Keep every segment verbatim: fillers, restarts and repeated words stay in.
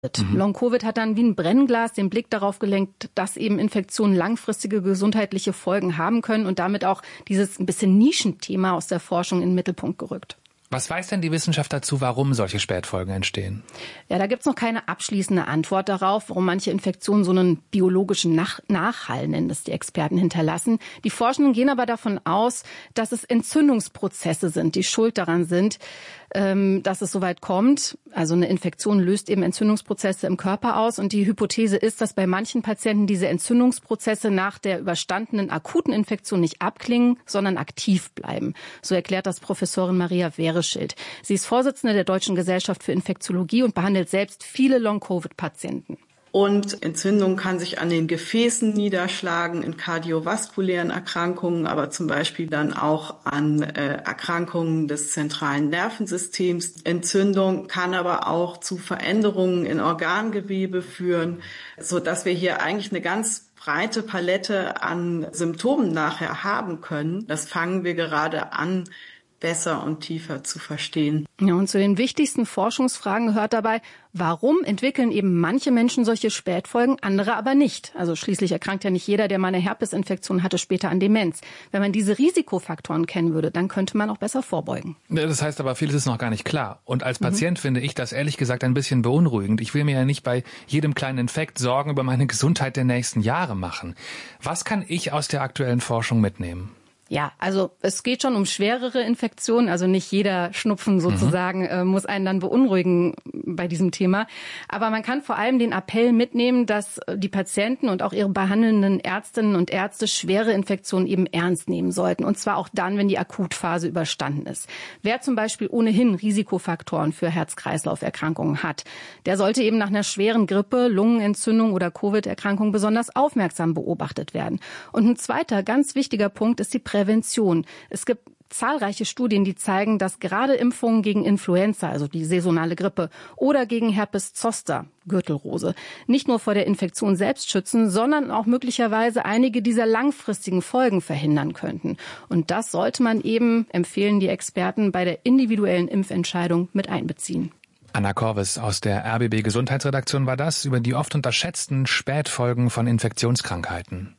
Mhm. Long-Covid hat dann wie ein Brennglas den Blick darauf gelenkt, dass eben Infektionen langfristige gesundheitliche Folgen haben können und damit auch dieses ein bisschen Nischenthema aus der Forschung in den Mittelpunkt gerückt. Was weiß denn die Wissenschaft dazu, warum solche Spätfolgen entstehen? Ja, da gibt's noch keine abschließende Antwort darauf, warum manche Infektionen so einen biologischen Nach- Nachhall, nennen das die Experten, hinterlassen. Die Forschenden gehen aber davon aus, dass es Entzündungsprozesse sind, die schuld daran sind, ähm, dass es soweit kommt. Also eine Infektion löst eben Entzündungsprozesse im Körper aus. Und die Hypothese ist, dass bei manchen Patienten diese Entzündungsprozesse nach der überstandenen akuten Infektion nicht abklingen, sondern aktiv bleiben. So erklärt das Professorin Maria Wehreschild. Sie ist Vorsitzende der Deutschen Gesellschaft für Infektiologie und behandelt selbst viele Long-Covid-Patienten. Und Entzündung kann sich an den Gefäßen niederschlagen, in kardiovaskulären Erkrankungen, aber zum Beispiel dann auch an äh, Erkrankungen des zentralen Nervensystems. Entzündung kann aber auch zu Veränderungen in Organgewebe führen, sodass wir hier eigentlich eine ganz breite Palette an Symptomen nachher haben können. Das fangen wir gerade an, besser und tiefer zu verstehen. Ja, und zu den wichtigsten Forschungsfragen gehört dabei, warum entwickeln eben manche Menschen solche Spätfolgen, andere aber nicht? Also schließlich erkrankt ja nicht jeder, der mal eine Herpesinfektion hatte, später an Demenz. Wenn man diese Risikofaktoren kennen würde, dann könnte man auch besser vorbeugen. Das heißt aber, vieles ist noch gar nicht klar. Und als Patient mhm. finde ich das ehrlich gesagt ein bisschen beunruhigend. Ich will mir ja nicht bei jedem kleinen Infekt Sorgen über meine Gesundheit der nächsten Jahre machen. Was kann ich aus der aktuellen Forschung mitnehmen? Ja, also es geht schon um schwerere Infektionen, also nicht jeder Schnupfen sozusagen mhm. äh, muss einen dann beunruhigen bei diesem Thema. Aber man kann vor allem den Appell mitnehmen, dass die Patienten und auch ihre behandelnden Ärztinnen und Ärzte schwere Infektionen eben ernst nehmen sollten. Und zwar auch dann, wenn die Akutphase überstanden ist. Wer zum Beispiel ohnehin Risikofaktoren für Herz-Kreislauf-Erkrankungen hat, der sollte eben nach einer schweren Grippe, Lungenentzündung oder Covid-Erkrankung besonders aufmerksam beobachtet werden. Und ein zweiter ganz wichtiger Punkt ist die Prävention. Prävention. Es gibt zahlreiche Studien, die zeigen, dass gerade Impfungen gegen Influenza, also die saisonale Grippe, oder gegen Herpes zoster, Gürtelrose, nicht nur vor der Infektion selbst schützen, sondern auch möglicherweise einige dieser langfristigen Folgen verhindern könnten. Und das sollte man eben, empfehlen die Experten, bei der individuellen Impfentscheidung mit einbeziehen. Anna Korvis aus der R B B Gesundheitsredaktion war das über die oft unterschätzten Spätfolgen von Infektionskrankheiten.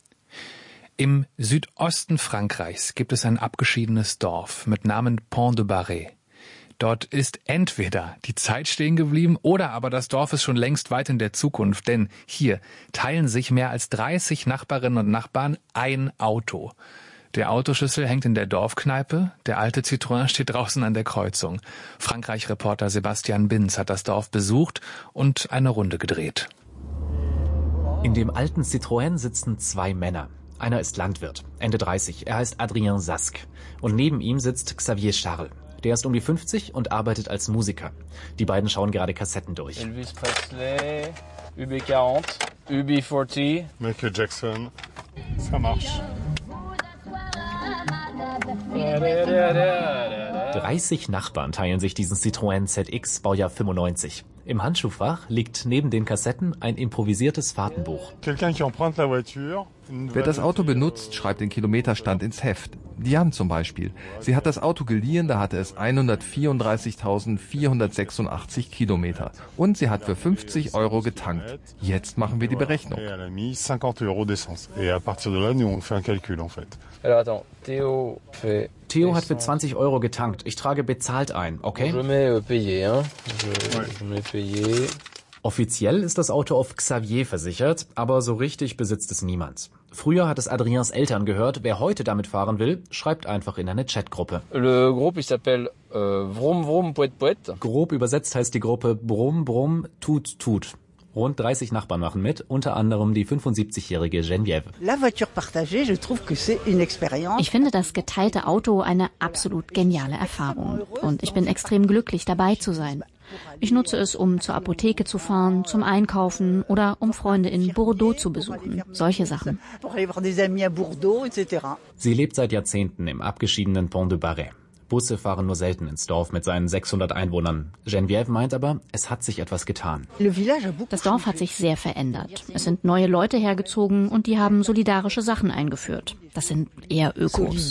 Im Südosten Frankreichs gibt es ein abgeschiedenes Dorf mit Namen Pont-de-Barret. Dort ist entweder die Zeit stehen geblieben oder aber das Dorf ist schon längst weit in der Zukunft, denn hier teilen sich mehr als dreißig Nachbarinnen und Nachbarn ein Auto. Der Autoschlüssel hängt in der Dorfkneipe, der alte Citroën steht draußen an der Kreuzung. Frankreich-Reporter Sebastian Binz hat das Dorf besucht und eine Runde gedreht. In dem alten Citroën sitzen zwei Männer. Einer ist Landwirt, Ende dreißig, er heißt Adrien Sask. Und neben ihm sitzt Xavier Charles. Der ist um die fünfzig und arbeitet als Musiker. Die beiden schauen gerade Kassetten durch. Elvis Presley, U B vierzig, U B vierzig. Michael Jackson, ça marche. dreißig Nachbarn teilen sich diesen Citroën Z X, Baujahr fünfundneunzig. Im Handschuhfach liegt neben den Kassetten ein improvisiertes Fahrtenbuch. Wer das Auto benutzt, schreibt den Kilometerstand ins Heft. Diane zum Beispiel. Sie hat das Auto geliehen, da hatte es hundertvierunddreißigtausendvierhundertsechsundachtzig Kilometer. Und sie hat für fünfzig Euro getankt. Jetzt machen wir die Berechnung. Theo hat für zwanzig Euro getankt. Ich trage bezahlt ein, okay? Offiziell ist das Auto auf Xavier versichert, aber so richtig besitzt es niemand. Früher hat es Adriens Eltern gehört. Wer heute damit fahren will, schreibt einfach in eine Chatgruppe. Le groupe, il s'appelle euh, Vroom Vroom Poet Poet. Grob übersetzt heißt die Gruppe Brumm Brumm Tut Tut. Rund dreißig Nachbarn machen mit, unter anderem die fünfundsiebzigjährige Geneviève. Ich finde das geteilte Auto eine absolut geniale Erfahrung. Und ich bin extrem glücklich, dabei zu sein. Ich nutze es, um zur Apotheke zu fahren, zum Einkaufen oder um Freunde in Bordeaux zu besuchen. Solche Sachen. Sie lebt seit Jahrzehnten im abgeschiedenen Pont-de-Barret. Busse fahren nur selten ins Dorf mit seinen sechshundert Einwohnern. Geneviève meint aber, es hat sich etwas getan. Das Dorf hat sich sehr verändert. Es sind neue Leute hergezogen und die haben solidarische Sachen eingeführt. Das sind eher Ökos.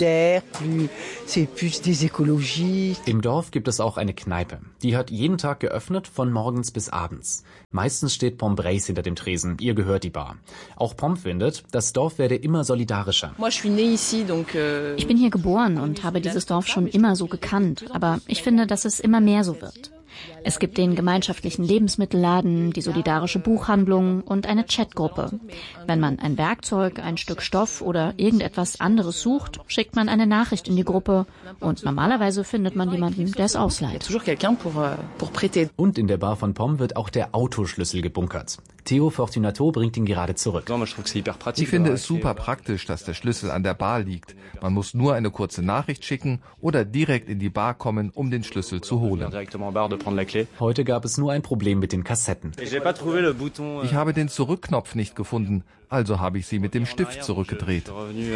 Im Dorf gibt es auch eine Kneipe. Die hat jeden Tag geöffnet, von morgens bis abends. Meistens steht Pom Brace hinter dem Tresen, ihr gehört die Bar. Auch Pom findet, das Dorf werde immer solidarischer. Ich bin hier geboren und habe dieses Dorf schon immer so gekannt, aber ich finde, dass es immer mehr so wird. Es gibt den gemeinschaftlichen Lebensmittelladen, die solidarische Buchhandlung und eine Chatgruppe. Wenn man ein Werkzeug, ein Stück Stoff oder irgendetwas anderes sucht, schickt man eine Nachricht in die Gruppe und normalerweise findet man jemanden, der es ausleiht. Und in der Bar von Pom wird auch der Autoschlüssel gebunkert. Theo Fortunato bringt ihn gerade zurück. Ich finde es super praktisch, dass der Schlüssel an der Bar liegt. Man muss nur eine kurze Nachricht schicken oder direkt in die Bar kommen, um den Schlüssel zu holen. Heute gab es nur ein Problem mit den Kassetten. Ich habe den Zurückknopf nicht gefunden, also habe ich sie mit dem Stift zurückgedreht.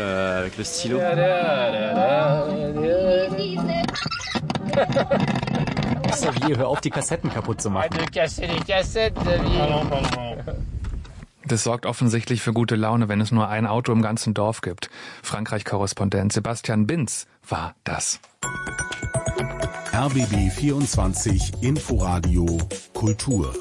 Xavier, hör auf, die Kassetten kaputt zu machen. Das sorgt offensichtlich für gute Laune, wenn es nur ein Auto im ganzen Dorf gibt. Frankreich-Korrespondent Sebastian Binz war das. R B B vierundzwanzig Inforadio Kultur.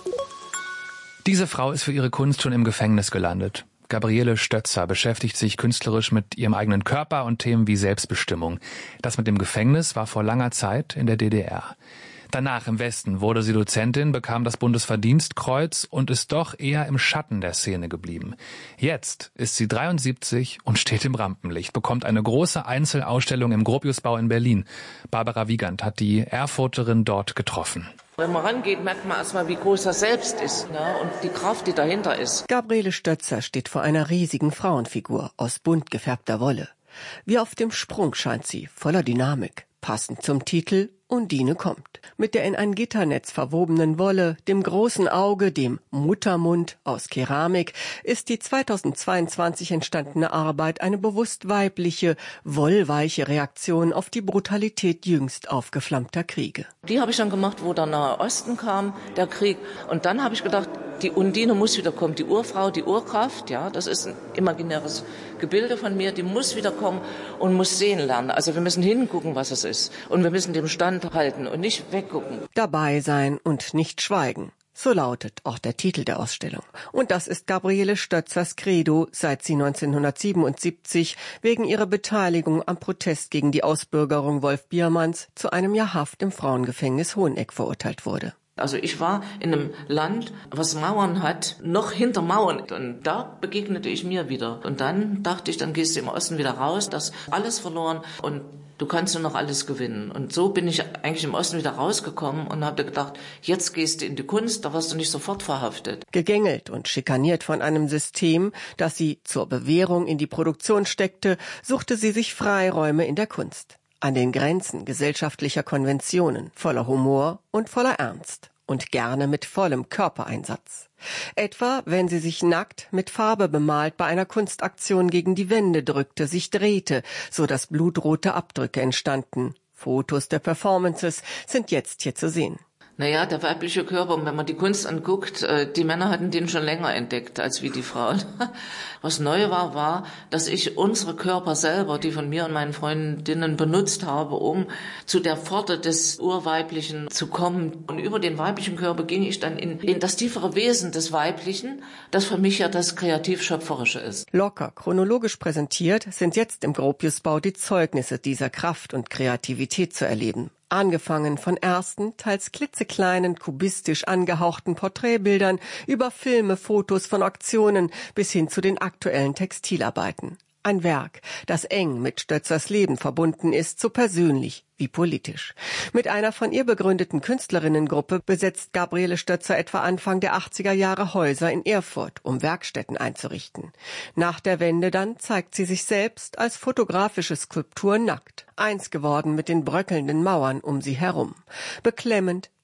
Diese Frau ist für ihre Kunst schon im Gefängnis gelandet. Gabriele Stötzer beschäftigt sich künstlerisch mit ihrem eigenen Körper und Themen wie Selbstbestimmung. Das mit dem Gefängnis war vor langer Zeit in der D D R. Danach im Westen wurde sie Dozentin, bekam das Bundesverdienstkreuz und ist doch eher im Schatten der Szene geblieben. Jetzt ist sie dreiundsiebzig und steht im Rampenlicht, bekommt eine große Einzelausstellung im Gropiusbau in Berlin. Barbara Wiegand hat die Erfurterin dort getroffen. Wenn man rangeht, merkt man erstmal, wie groß das Selbst ist, ne? Und die Kraft, die dahinter ist. Gabriele Stötzer steht vor einer riesigen Frauenfigur aus bunt gefärbter Wolle. Wie auf dem Sprung scheint sie, voller Dynamik. Passend zum Titel Undine kommt. Mit der in ein Gitternetz verwobenen Wolle, dem großen Auge, dem Muttermund aus Keramik, ist die zweitausendzweiundzwanzig entstandene Arbeit eine bewusst weibliche, wollweiche Reaktion auf die Brutalität jüngst aufgeflammter Kriege. Die habe ich dann gemacht, wo der Nahe Osten kam, der Krieg. Und dann habe ich gedacht, die Undine muss wiederkommen, die Urfrau, die Urkraft, ja, das ist ein imaginäres Gebilde von mir, die muss wiederkommen und muss sehen lernen. Also wir müssen hingucken, was es ist. Und wir müssen dem Stand halten und nicht weggucken. Dabei sein und nicht schweigen. So lautet auch der Titel der Ausstellung. Und das ist Gabriele Stötzers Credo, seit sie neunzehnhundertsiebenundsiebzig wegen ihrer Beteiligung am Protest gegen die Ausbürgerung Wolf Biermanns zu einem Jahr Haft im Frauengefängnis Hoheneck verurteilt wurde. Also ich war in einem Land, was Mauern hat, noch hinter Mauern. Und da begegnete ich mir wieder. Und dann dachte ich, dann gehst du im Osten wieder raus, das alles verloren und du kannst nur noch alles gewinnen. Und so bin ich eigentlich im Osten wieder rausgekommen und habe gedacht, jetzt gehst du in die Kunst, da wirst du nicht sofort verhaftet. Gegängelt und schikaniert von einem System, das sie zur Bewährung in die Produktion steckte, suchte sie sich Freiräume in der Kunst. An den Grenzen gesellschaftlicher Konventionen, voller Humor und voller Ernst. Und gerne mit vollem Körpereinsatz. Etwa, wenn sie sich nackt mit Farbe bemalt bei einer Kunstaktion gegen die Wände drückte, sich drehte, so dass blutrote Abdrücke entstanden. Fotos der Performances sind jetzt hier zu sehen. Naja, der weibliche Körper, wenn man die Kunst anguckt, die Männer hatten den schon länger entdeckt als wie die Frauen. Was neu war, war, dass ich unsere Körper selber, die von mir und meinen Freundinnen benutzt habe, um zu der Pforte des Urweiblichen zu kommen. Und über den weiblichen Körper ging ich dann in, in das tiefere Wesen des Weiblichen, das für mich ja das Kreativ-Schöpferische ist. Locker, chronologisch präsentiert, sind jetzt im Gropiusbau die Zeugnisse dieser Kraft und Kreativität zu erleben. Angefangen von ersten, teils klitzekleinen, kubistisch angehauchten Porträtbildern über Filme, Fotos von Auktionen bis hin zu den aktuellen Textilarbeiten. Ein Werk, das eng mit Stötzers Leben verbunden ist, so persönlich wie politisch. Mit einer von ihr begründeten Künstlerinnengruppe besetzt Gabriele Stötzer etwa Anfang der achtziger Jahre Häuser in Erfurt, um Werkstätten einzurichten. Nach der Wende dann zeigt sie sich selbst als fotografische Skulptur nackt, eins geworden mit den bröckelnden Mauern um sie herum. Beklemmend,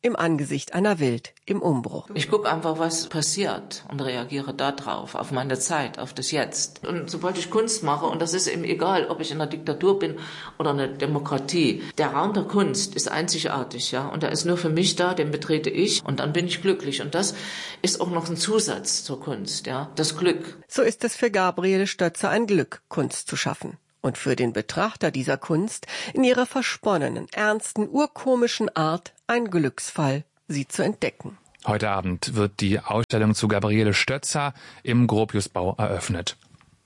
im Angesicht einer Welt im Umbruch. Ich gucke einfach, was passiert und reagiere darauf, auf meine Zeit, auf das Jetzt. Und sobald ich Kunst mache, und das ist eben egal, ob ich in einer Diktatur bin oder eine Demokratie, der Raum der Kunst ist einzigartig, ja, und der ist nur für mich da, den betrete ich und dann bin ich glücklich. Und das ist auch noch ein Zusatz zur Kunst, ja, das Glück. So ist es für Gabriele Stötzer ein Glück, Kunst zu schaffen. Und für den Betrachter dieser Kunst in ihrer versponnenen, ernsten, urkomischen Art ein Glücksfall, sie zu entdecken. Heute Abend wird die Ausstellung zu Gabriele Stötzer im Gropiusbau eröffnet.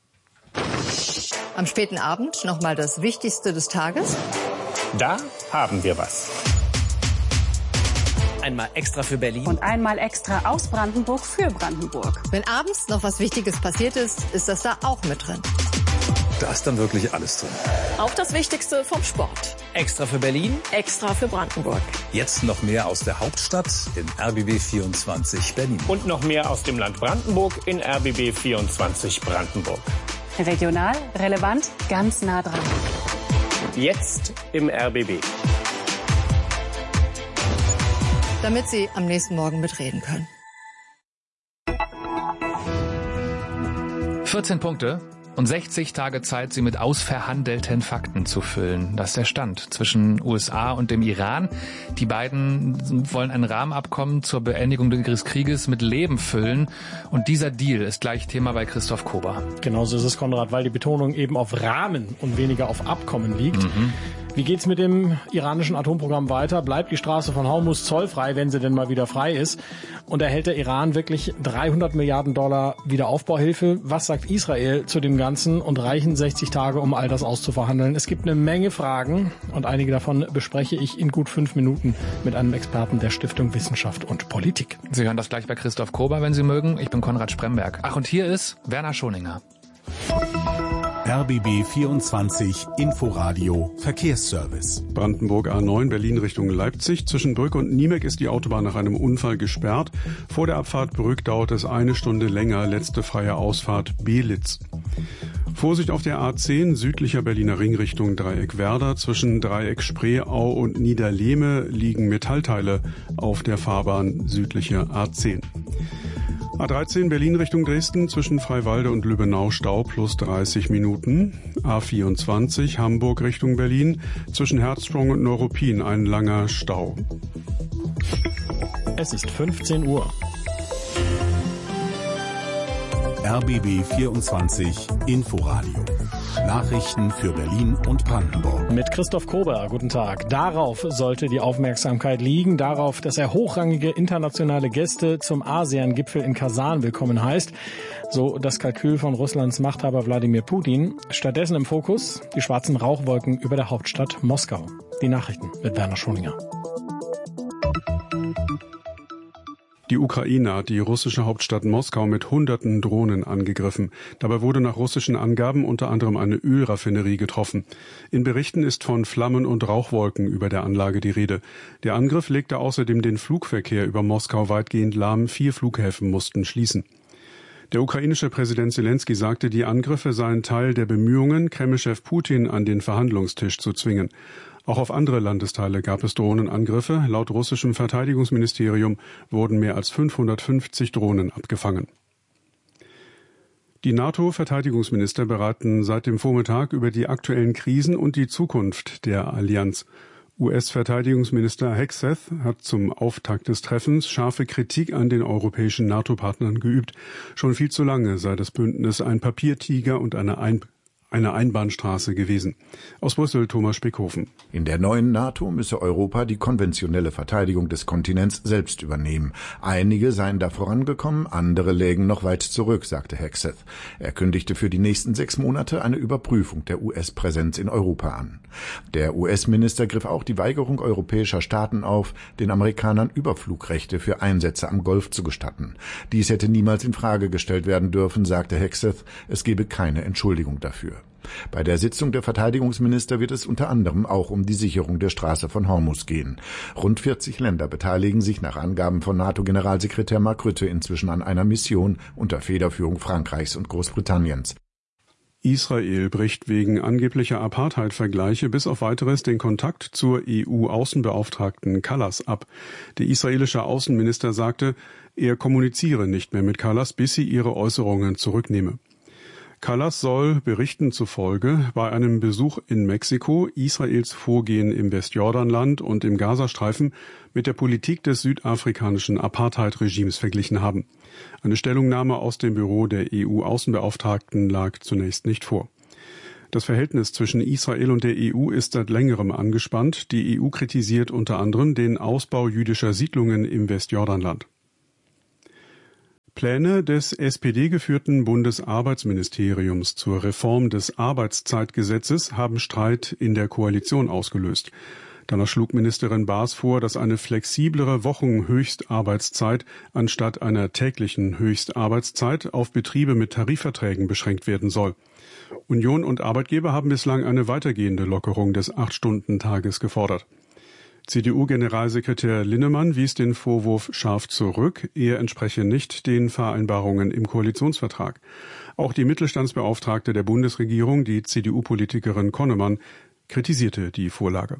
Am späten Abend nochmal das Wichtigste des Tages. Da haben wir was. Einmal extra für Berlin. Und einmal extra aus Brandenburg für Brandenburg. Wenn abends noch was Wichtiges passiert ist, ist das da auch mit drin. Da ist dann wirklich alles drin. Auch das Wichtigste vom Sport. Extra für Berlin. Extra für Brandenburg. Jetzt noch mehr aus der Hauptstadt in R B B vierundzwanzig Berlin. Und noch mehr aus dem Land Brandenburg in R B B vierundzwanzig Brandenburg. Regional, relevant, ganz nah dran. Jetzt im R B B. Damit Sie am nächsten Morgen mitreden können. vierzehn Punkte. Und sechzig Tage Zeit, sie mit ausverhandelten Fakten zu füllen. Das ist der Stand zwischen U S A und dem Iran. Die beiden wollen ein Rahmenabkommen zur Beendigung des Krieges mit Leben füllen. Und dieser Deal ist gleich Thema bei Christoph Kober. Genauso ist es, Konrad, weil die Betonung eben auf Rahmen und weniger auf Abkommen liegt. Mhm. Wie geht's mit dem iranischen Atomprogramm weiter? Bleibt die Straße von Hormuz zollfrei, wenn sie denn mal wieder frei ist? Und erhält der Iran wirklich dreihundert Milliarden Dollar Wiederaufbauhilfe? Was sagt Israel zu dem Ganzen? Und reichen sechzig Tage, um all das auszuverhandeln? Es gibt eine Menge Fragen und einige davon bespreche ich in gut fünf Minuten mit einem Experten der Stiftung Wissenschaft und Politik. Sie hören das gleich bei Christoph Kober, wenn Sie mögen. Ich bin Konrad Spremberg. Ach, und hier ist Werner Schoninger. R B B vierundzwanzig Inforadio Verkehrsservice. Brandenburg A neun, Berlin Richtung Leipzig. Zwischen Brück und Niemek ist die Autobahn nach einem Unfall gesperrt. Vor der Abfahrt Brück dauert es eine Stunde länger. Letzte freie Ausfahrt Belitz. Vorsicht auf der A zehn, südlicher Berliner Ring Richtung Dreieck Werder. Zwischen Dreieck Spreeau und Niederlehme liegen Metallteile auf der Fahrbahn südlicher A zehn. A dreizehn Berlin Richtung Dresden, zwischen Freiwalde und Lübbenau Stau plus dreißig Minuten. A vierundzwanzig Hamburg Richtung Berlin, zwischen Herzsprung und Neuruppin ein langer Stau. Es ist fünfzehn Uhr. R B B vierundzwanzig Inforadio. Nachrichten für Berlin und Brandenburg. Mit Christoph Kober, guten Tag. Darauf sollte die Aufmerksamkeit liegen, darauf, dass er hochrangige internationale Gäste zum ASEAN-Gipfel in Kasan willkommen heißt. So das Kalkül von Russlands Machthaber Wladimir Putin. Stattdessen im Fokus die schwarzen Rauchwolken über der Hauptstadt Moskau. Die Nachrichten mit Werner Schoninger. Die Ukraine hat die russische Hauptstadt Moskau mit hunderten Drohnen angegriffen. Dabei wurde nach russischen Angaben unter anderem eine Ölraffinerie getroffen. In Berichten ist von Flammen und Rauchwolken über der Anlage die Rede. Der Angriff legte außerdem den Flugverkehr über Moskau weitgehend lahm. Vier Flughäfen mussten schließen. Der ukrainische Präsident Selenskyj sagte, die Angriffe seien Teil der Bemühungen, Kremlchef Putin an den Verhandlungstisch zu zwingen. Auch auf andere Landesteile gab es Drohnenangriffe. Laut russischem Verteidigungsministerium wurden mehr als fünfhundertfünfzig Drohnen abgefangen. Die NATO-Verteidigungsminister beraten seit dem Vormittag über die aktuellen Krisen und die Zukunft der Allianz. U S-Verteidigungsminister Hegseth hat zum Auftakt des Treffens scharfe Kritik an den europäischen NATO-Partnern geübt. Schon viel zu lange sei das Bündnis ein Papiertiger und eine ein Eine Einbahnstraße gewesen. Aus Brüssel Thomas Spickhofen. In der neuen NATO müsse Europa die konventionelle Verteidigung des Kontinents selbst übernehmen. Einige seien da vorangekommen, andere lägen noch weit zurück, sagte Hegseth. Er kündigte für die nächsten sechs Monate eine Überprüfung der U S-Präsenz in Europa an. Der U S-Minister griff auch die Weigerung europäischer Staaten auf, den Amerikanern Überflugrechte für Einsätze am Golf zu gestatten. Dies hätte niemals in Frage gestellt werden dürfen, sagte Hegseth. Es gebe keine Entschuldigung dafür. Bei der Sitzung der Verteidigungsminister wird es unter anderem auch um die Sicherung der Straße von Hormuz gehen. Rund vierzig Länder beteiligen sich nach Angaben von NATO-Generalsekretär Mark Rutte inzwischen an einer Mission unter Federführung Frankreichs und Großbritanniens. Israel bricht wegen angeblicher Apartheid-Vergleiche bis auf Weiteres den Kontakt zur E U-Außenbeauftragten Kallas ab. Der israelische Außenminister sagte, er kommuniziere nicht mehr mit Kallas, bis sie ihre Äußerungen zurücknehme. Kallas soll Berichten zufolge bei einem Besuch in Mexiko Israels Vorgehen im Westjordanland und im Gazastreifen mit der Politik des südafrikanischen Apartheid-Regimes verglichen haben. Eine Stellungnahme aus dem Büro der E U-Außenbeauftragten lag zunächst nicht vor. Das Verhältnis zwischen Israel und der E U ist seit längerem angespannt. Die E U kritisiert unter anderem den Ausbau jüdischer Siedlungen im Westjordanland. Pläne des S P D-geführten Bundesarbeitsministeriums zur Reform des Arbeitszeitgesetzes haben Streit in der Koalition ausgelöst. Danach schlug Ministerin Baas vor, dass eine flexiblere Wochenhöchstarbeitszeit anstatt einer täglichen Höchstarbeitszeit auf Betriebe mit Tarifverträgen beschränkt werden soll. Union und Arbeitgeber haben bislang eine weitergehende Lockerung des Acht-Stunden-Tages gefordert. C D U-Generalsekretär Linnemann wies den Vorwurf scharf zurück, er entspreche nicht den Vereinbarungen im Koalitionsvertrag. Auch die Mittelstandsbeauftragte der Bundesregierung, die C D U-Politikerin Konnemann, kritisierte die Vorlage.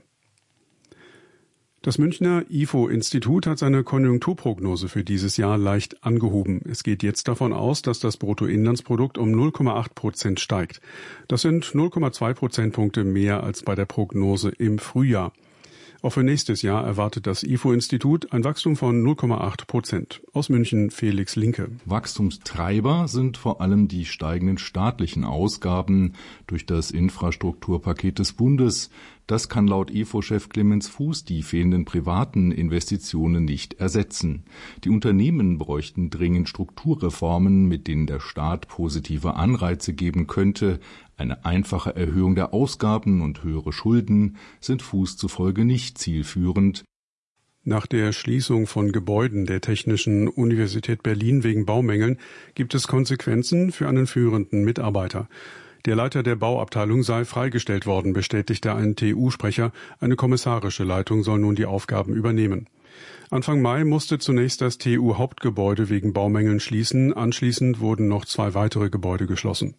Das Münchner I F O-Institut hat seine Konjunkturprognose für dieses Jahr leicht angehoben. Es geht jetzt davon aus, dass das Bruttoinlandsprodukt um null Komma acht Prozent steigt. Das sind null Komma zwei Prozentpunkte mehr als bei der Prognose im Frühjahr. Auch für nächstes Jahr erwartet das I F O-Institut ein Wachstum von null Komma acht Prozent. Aus München Felix Linke. Wachstumstreiber sind vor allem die steigenden staatlichen Ausgaben durch das Infrastrukturpaket des Bundes. Das kann laut I F O-Chef Clemens Fuß die fehlenden privaten Investitionen nicht ersetzen. Die Unternehmen bräuchten dringend Strukturreformen, mit denen der Staat positive Anreize geben könnte. Eine einfache Erhöhung der Ausgaben und höhere Schulden sind Fuß zufolge nicht zielführend. Nach der Schließung von Gebäuden der Technischen Universität Berlin wegen Baumängeln gibt es Konsequenzen für einen führenden Mitarbeiter. Der Leiter der Bauabteilung sei freigestellt worden, bestätigte ein T U-Sprecher. Eine kommissarische Leitung soll nun die Aufgaben übernehmen. Anfang Mai musste zunächst das T U-Hauptgebäude wegen Baumängeln schließen. Anschließend wurden noch zwei weitere Gebäude geschlossen.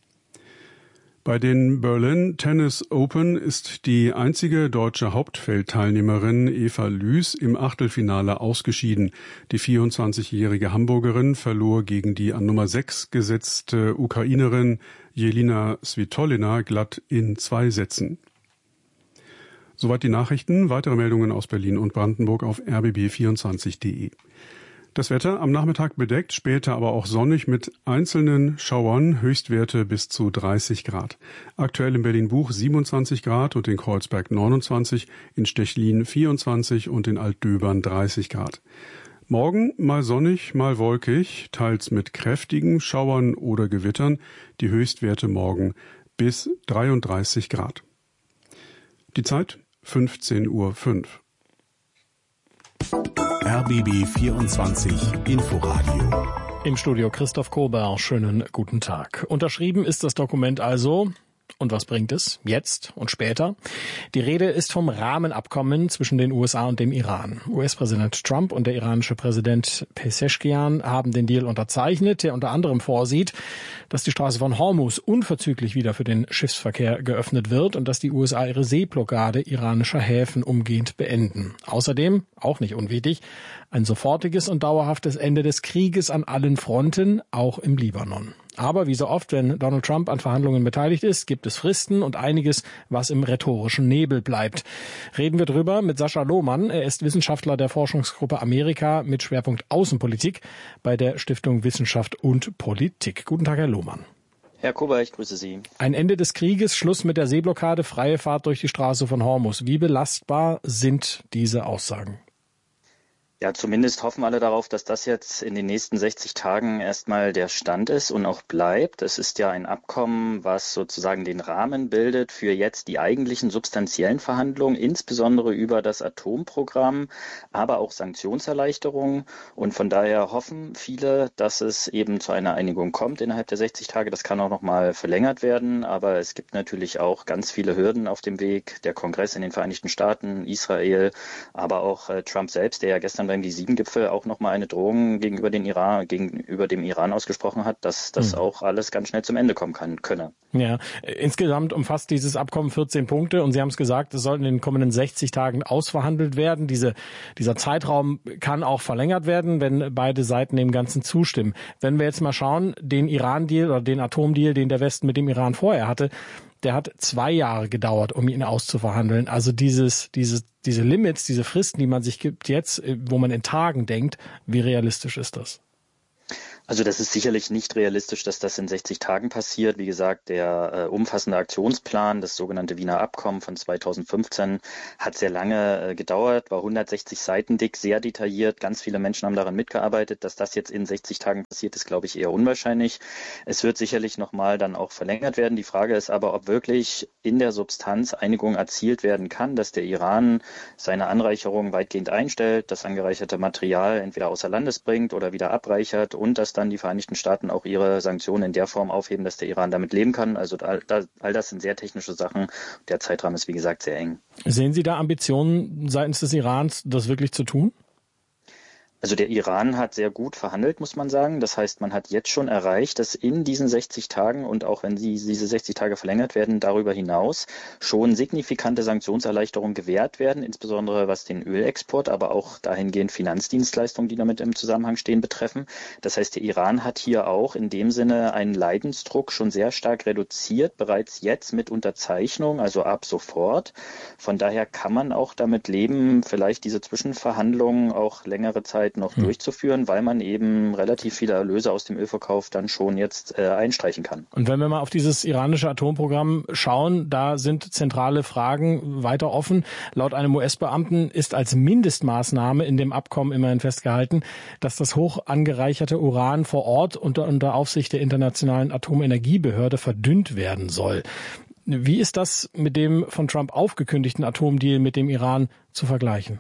Bei den Berlin Tennis Open ist die einzige deutsche Hauptfeldteilnehmerin Eva Lüß im Achtelfinale ausgeschieden. Die vierundzwanzigjährige Hamburgerin verlor gegen die an Nummer sechs gesetzte Ukrainerin Jelina Svitolina glatt in zwei Sätzen. Soweit die Nachrichten. Weitere Meldungen aus Berlin und Brandenburg auf r b b vierundzwanzig punkt de. Das Wetter am Nachmittag bedeckt, später aber auch sonnig mit einzelnen Schauern, Höchstwerte bis zu dreißig Grad. Aktuell in Berlin-Buch siebenundzwanzig Grad und in Kreuzberg neunundzwanzig, in Stechlin vierundzwanzig und in Altdöbern dreißig Grad. Morgen mal sonnig, mal wolkig, teils mit kräftigen Schauern oder Gewittern, die Höchstwerte morgen bis dreiunddreißig Grad. Die Zeit fünfzehn Uhr fünf. R B B vierundzwanzig Inforadio. Im Studio Christoph Kober, schönen guten Tag. Unterschrieben ist das Dokument also. Und was bringt es jetzt und später? Die Rede ist vom Rahmenabkommen zwischen den U S A und dem Iran. U S-Präsident Trump und der iranische Präsident Pezeshkian haben den Deal unterzeichnet, der unter anderem vorsieht, dass die Straße von Hormuz unverzüglich wieder für den Schiffsverkehr geöffnet wird und dass die U S A ihre Seeblockade iranischer Häfen umgehend beenden. Außerdem, auch nicht unwichtig, ein sofortiges und dauerhaftes Ende des Krieges an allen Fronten, auch im Libanon. Aber wie so oft, wenn Donald Trump an Verhandlungen beteiligt ist, gibt es Fristen und einiges, was im rhetorischen Nebel bleibt. Reden wir drüber mit Sascha Lohmann. Er ist Wissenschaftler der Forschungsgruppe Amerika mit Schwerpunkt Außenpolitik bei der Stiftung Wissenschaft und Politik. Guten Tag, Herr Lohmann. Herr Kober, ich grüße Sie. Ein Ende des Krieges, Schluss mit der Seeblockade, freie Fahrt durch die Straße von Hormuz. Wie belastbar sind diese Aussagen? Ja, zumindest hoffen alle darauf, dass das jetzt in den nächsten sechzig Tagen erstmal der Stand ist und auch bleibt. Es ist ja ein Abkommen, was sozusagen den Rahmen bildet für jetzt die eigentlichen substanziellen Verhandlungen, insbesondere über das Atomprogramm, aber auch Sanktionserleichterungen. Und von daher hoffen viele, dass es eben zu einer Einigung kommt innerhalb der sechzig Tage. Das kann auch noch mal verlängert werden, aber es gibt natürlich auch ganz viele Hürden auf dem Weg. Der Kongress in den Vereinigten Staaten, Israel, aber auch äh, Trump selbst, der ja gestern Erdogan beim G sieben Gipfel auch nochmal eine Drohung gegenüber den Iran, gegenüber dem Iran ausgesprochen hat, dass das hm. auch alles ganz schnell zum Ende kommen kann, könne. Ja, insgesamt umfasst dieses Abkommen vierzehn Punkte und Sie haben es gesagt, es soll in den kommenden sechzig Tagen ausverhandelt werden. Diese, dieser Zeitraum kann auch verlängert werden, wenn beide Seiten dem Ganzen zustimmen. Wenn wir jetzt mal schauen, den Iran-Deal oder den Atomdeal, den der Westen mit dem Iran vorher hatte, der hat zwei Jahre gedauert, um ihn auszuverhandeln. Also dieses, dieses, diese Limits, diese Fristen, die man sich gibt jetzt, wo man in Tagen denkt, wie realistisch ist das? Also das ist sicherlich nicht realistisch, dass das in sechzig Tagen passiert. Wie gesagt, der äh, umfassende Aktionsplan, das sogenannte Wiener Abkommen von zweitausendfünfzehn, hat sehr lange äh, gedauert, war hundertsechzig Seiten dick, sehr detailliert. Ganz viele Menschen haben daran mitgearbeitet. Dass das jetzt in sechzig Tagen passiert, ist, glaube ich, eher unwahrscheinlich. Es wird sicherlich nochmal dann auch verlängert werden. Die Frage ist aber, ob wirklich in der Substanz Einigung erzielt werden kann, dass der Iran seine Anreicherung weitgehend einstellt, das angereicherte Material entweder außer Landes bringt oder wieder abreichert und dass dann die Vereinigten Staaten auch ihre Sanktionen in der Form aufheben, dass der Iran damit leben kann. Also all, all das sind sehr technische Sachen. Der Zeitrahmen ist, wie gesagt, sehr eng. Sehen Sie da Ambitionen seitens des Irans, das wirklich zu tun? Also der Iran hat sehr gut verhandelt, muss man sagen. Das heißt, man hat jetzt schon erreicht, dass in diesen sechzig Tagen und auch wenn sie, diese sechzig Tage verlängert werden, darüber hinaus schon signifikante Sanktionserleichterungen gewährt werden, insbesondere was den Ölexport, aber auch dahingehend Finanzdienstleistungen, die damit im Zusammenhang stehen, betreffen. Das heißt, der Iran hat hier auch in dem Sinne einen Leidensdruck schon sehr stark reduziert, bereits jetzt mit Unterzeichnung, also ab sofort. Von daher kann man auch damit leben, vielleicht diese Zwischenverhandlungen auch längere Zeit noch hm. durchzuführen, weil man eben relativ viele Erlöse aus dem Ölverkauf dann schon jetzt äh, einstreichen kann. Und wenn wir mal auf dieses iranische Atomprogramm schauen, da sind zentrale Fragen weiter offen. Laut einem U S-Beamten ist als Mindestmaßnahme in dem Abkommen immerhin festgehalten, dass das hoch angereicherte Uran vor Ort unter, unter Aufsicht der Internationalen Atomenergiebehörde verdünnt werden soll. Wie ist das mit dem von Trump aufgekündigten Atomdeal mit dem Iran zu vergleichen?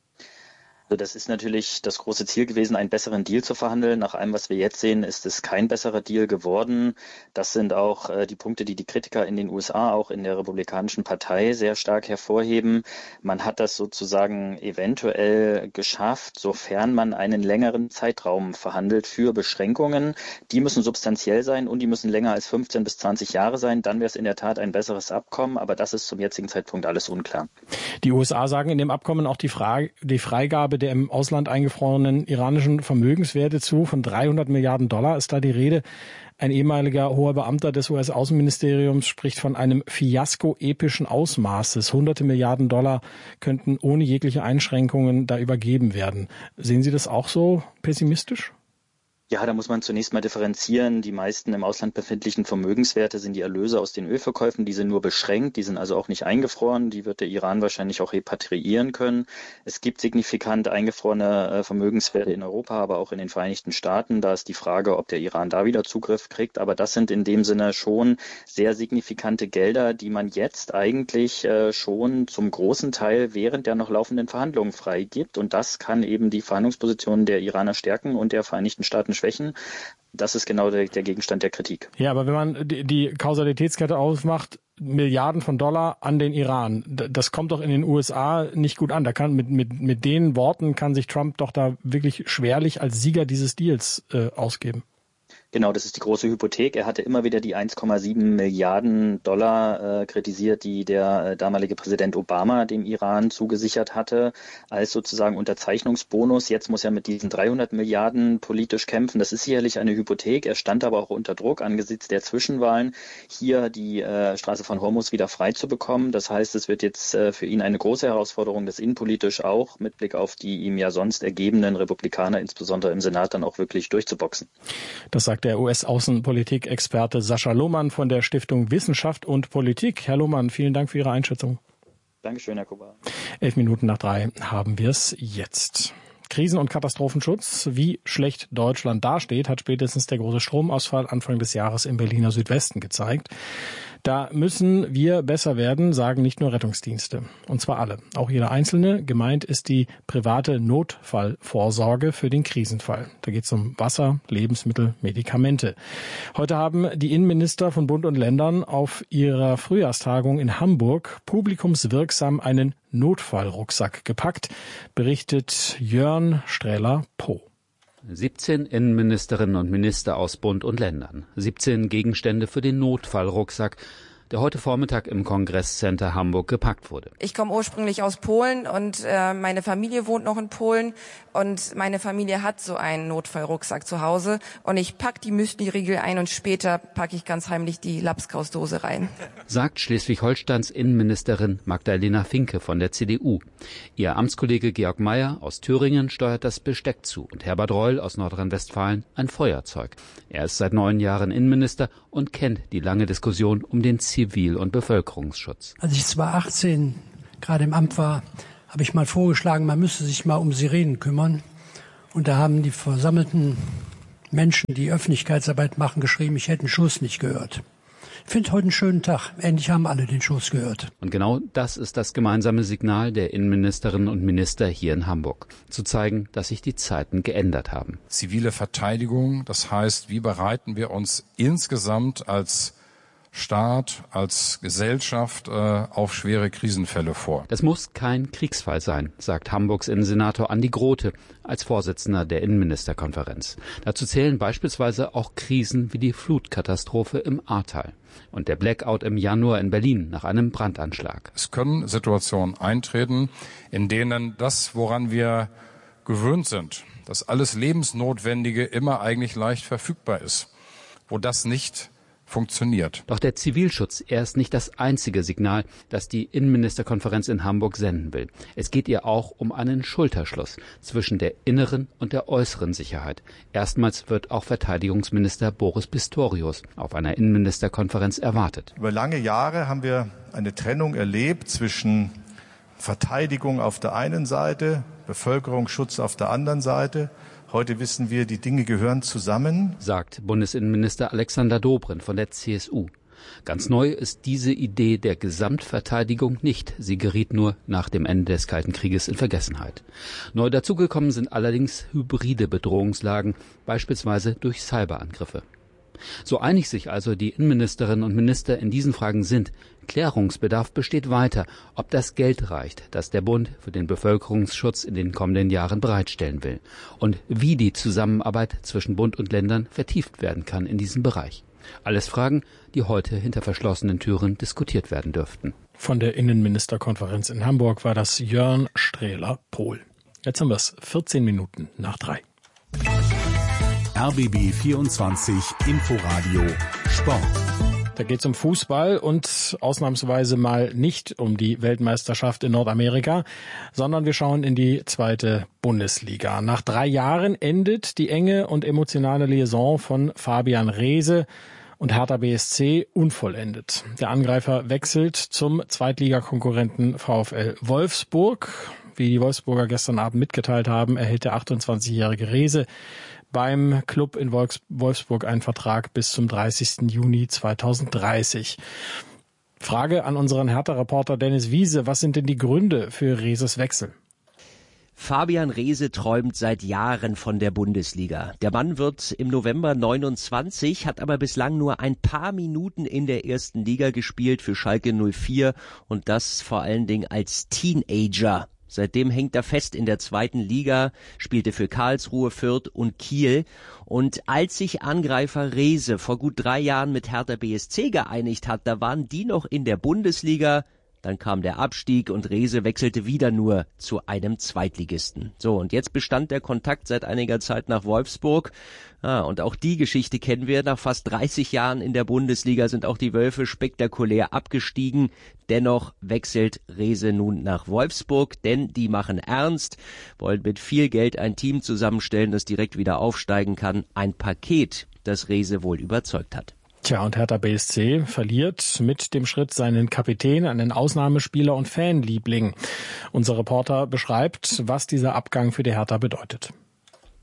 Also das ist natürlich das große Ziel gewesen, einen besseren Deal zu verhandeln. Nach allem, was wir jetzt sehen, ist es kein besserer Deal geworden. Das sind auch äh, die Punkte, die die Kritiker in den U S A, auch in der Republikanischen Partei sehr stark hervorheben. Man hat das sozusagen eventuell geschafft, sofern man einen längeren Zeitraum verhandelt für Beschränkungen. Die müssen substanziell sein und die müssen länger als fünfzehn bis zwanzig Jahre sein. Dann wäre es in der Tat ein besseres Abkommen, aber das ist zum jetzigen Zeitpunkt alles unklar. Die U S A sagen in dem Abkommen auch die, Frage, die Freigabe der im Ausland eingefrorenen iranischen Vermögenswerte zu. Von dreihundert Milliarden Dollar ist da die Rede. Ein ehemaliger hoher Beamter des U S-Außenministeriums spricht von einem Fiasko epischen Ausmaßes. Hunderte Milliarden Dollar könnten ohne jegliche Einschränkungen da übergeben werden. Sehen Sie das auch so pessimistisch? Ja, da muss man zunächst mal differenzieren. Die meisten im Ausland befindlichen Vermögenswerte sind die Erlöse aus den Ölverkäufen. Die sind nur beschränkt, die sind also auch nicht eingefroren. Die wird der Iran wahrscheinlich auch repatriieren können. Es gibt signifikant eingefrorene Vermögenswerte in Europa, aber auch in den Vereinigten Staaten. Da ist die Frage, ob der Iran da wieder Zugriff kriegt. Aber das sind in dem Sinne schon sehr signifikante Gelder, die man jetzt eigentlich schon zum großen Teil während der noch laufenden Verhandlungen freigibt. Und das kann eben die Verhandlungsposition der Iraner stärken und der Vereinigten Staaten schwächen. Das ist genau der, der Gegenstand der Kritik. Ja, aber wenn man die, die Kausalitätskette aufmacht, Milliarden von Dollar an den Iran, das kommt doch in den U S A nicht gut an. Da kann mit, mit, mit den Worten kann sich Trump doch da wirklich schwerlich als Sieger dieses Deals äh, ausgeben. Genau, das ist die große Hypothek. Er hatte immer wieder die eins Komma sieben Milliarden Dollar äh, kritisiert, die der äh, damalige Präsident Obama dem Iran zugesichert hatte, als sozusagen Unterzeichnungsbonus. Jetzt muss er mit diesen dreihundert Milliarden politisch kämpfen. Das ist sicherlich eine Hypothek. Er stand aber auch unter Druck angesichts der Zwischenwahlen, hier die äh, Straße von Hormuz wieder frei zu bekommen. Das heißt, es wird jetzt äh, für ihn eine große Herausforderung, das innenpolitisch auch mit Blick auf die ihm ja sonst ergebenen Republikaner, insbesondere im Senat, dann auch wirklich durchzuboxen. Das sagt der U S-Außenpolitik-Experte Sascha Lohmann von der Stiftung Wissenschaft und Politik. Herr Lohmann, vielen Dank für Ihre Einschätzung. Dankeschön, Herr Kuba. Elf Minuten nach drei haben wir es jetzt. Krisen- und Katastrophenschutz, wie schlecht Deutschland dasteht, hat spätestens der große Stromausfall Anfang des Jahres im Berliner Südwesten gezeigt. Da müssen wir besser werden, sagen nicht nur Rettungsdienste. Und zwar alle, auch jeder Einzelne. Gemeint ist die private Notfallvorsorge für den Krisenfall. Da geht es um Wasser, Lebensmittel, Medikamente. Heute haben die Innenminister von Bund und Ländern auf ihrer Frühjahrstagung in Hamburg publikumswirksam einen Notfallrucksack gepackt, berichtet Jörn Strähler-Poh. siebzehn Innenministerinnen und Minister aus Bund und Ländern. siebzehn Gegenstände für den Notfallrucksack, der heute Vormittag im Kongresscenter Hamburg gepackt wurde. Ich komme ursprünglich aus Polen und äh, meine Familie wohnt noch in Polen und meine Familie hat so einen Notfallrucksack zu Hause und ich pack die Müsli-Riegel ein und später packe ich ganz heimlich die Lapskausdose rein. Sagt Schleswig-Holsteins Innenministerin Magdalena Finke von der C D U. Ihr Amtskollege Georg Mayer aus Thüringen steuert das Besteck zu und Herbert Reul aus Nordrhein-Westfalen ein Feuerzeug. Er ist seit neun Jahren Innenminister und kennt die lange Diskussion um den Zivil- und Bevölkerungsschutz. Als ich zweitausendachtzehn gerade im Amt war, habe ich mal vorgeschlagen, man müsste sich mal um Sirenen kümmern. Und da haben die versammelten Menschen, die Öffentlichkeitsarbeit machen, geschrieben, ich hätte den Schuss nicht gehört. Ich finde heute einen schönen Tag. Endlich haben alle den Schuss gehört. Und genau das ist das gemeinsame Signal der Innenministerinnen und Minister hier in Hamburg. Zu zeigen, dass sich die Zeiten geändert haben. Zivile Verteidigung, das heißt, wie bereiten wir uns insgesamt als Staat, als Gesellschaft äh, auf schwere Krisenfälle vor. Das muss kein Kriegsfall sein, sagt Hamburgs Innensenator Andi Grote als Vorsitzender der Innenministerkonferenz. Dazu zählen beispielsweise auch Krisen wie die Flutkatastrophe im Ahrtal und der Blackout im Januar in Berlin nach einem Brandanschlag. Es können Situationen eintreten, in denen das, woran wir gewöhnt sind, dass alles Lebensnotwendige immer eigentlich leicht verfügbar ist, wo das nicht funktioniert. Doch der Zivilschutz, er ist nicht das einzige Signal, das die Innenministerkonferenz in Hamburg senden will. Es geht ihr auch um einen Schulterschluss zwischen der inneren und der äußeren Sicherheit. Erstmals wird auch Verteidigungsminister Boris Pistorius auf einer Innenministerkonferenz erwartet. Über lange Jahre haben wir eine Trennung erlebt zwischen Verteidigung auf der einen Seite, Bevölkerungsschutz auf der anderen Seite. Heute wissen wir, die Dinge gehören zusammen, sagt Bundesinnenminister Alexander Dobrindt von der C S U. Ganz neu ist diese Idee der Gesamtverteidigung nicht. Sie geriet nur nach dem Ende des Kalten Krieges in Vergessenheit. Neu dazugekommen sind allerdings hybride Bedrohungslagen, beispielsweise durch Cyberangriffe. So einig sich also die Innenministerinnen und Minister in diesen Fragen sind, Klärungsbedarf besteht weiter, ob das Geld reicht, das der Bund für den Bevölkerungsschutz in den kommenden Jahren bereitstellen will und wie die Zusammenarbeit zwischen Bund und Ländern vertieft werden kann in diesem Bereich. Alles Fragen, die heute hinter verschlossenen Türen diskutiert werden dürften. Von der Innenministerkonferenz in Hamburg war das Jörn Strähler-Pohl. Jetzt haben wir es vierzehn Minuten nach drei. R B B vierundzwanzig Inforadio Sport. Da geht es um Fußball und ausnahmsweise mal nicht um die Weltmeisterschaft in Nordamerika, sondern wir schauen in die zweite Bundesliga. Nach drei Jahren endet die enge und emotionale Liaison von Fabian Reese und Hertha B S C unvollendet. Der Angreifer wechselt zum Zweitligakonkurrenten VfL Wolfsburg. Wie die Wolfsburger gestern Abend mitgeteilt haben, erhält der achtundzwanzigjährige Reese beim Club in Wolfsburg einen Vertrag bis zum dreißigsten Juni zweitausenddreißig. Frage an unseren Hertha-Reporter Dennis Wiese, was sind denn die Gründe für Reeses Wechsel? Fabian Reese träumt seit Jahren von der Bundesliga. Der Mann wird im November neunundzwanzig, hat aber bislang nur ein paar Minuten in der ersten Liga gespielt für Schalke null vier und das vor allen Dingen als Teenager. Seitdem hängt er fest in der zweiten Liga, spielte für Karlsruhe, Fürth und Kiel. Und als sich Angreifer Reese vor gut drei Jahren mit Hertha B S C geeinigt hat, da waren die noch in der Bundesliga. Dann kam der Abstieg und Reese wechselte wieder nur zu einem Zweitligisten. So, und jetzt bestand der Kontakt seit einiger Zeit nach Wolfsburg. Ah, und auch die Geschichte kennen wir. Nach fast dreißig Jahren in der Bundesliga sind auch die Wölfe spektakulär abgestiegen. Dennoch wechselt Reese nun nach Wolfsburg, denn die machen ernst, wollen mit viel Geld ein Team zusammenstellen, das direkt wieder aufsteigen kann. Ein Paket, das Reese wohl überzeugt hat. Tja, und Hertha B S C verliert mit dem Schritt seinen Kapitän, einen Ausnahmespieler und Fanliebling. Unser Reporter beschreibt, was dieser Abgang für die Hertha bedeutet.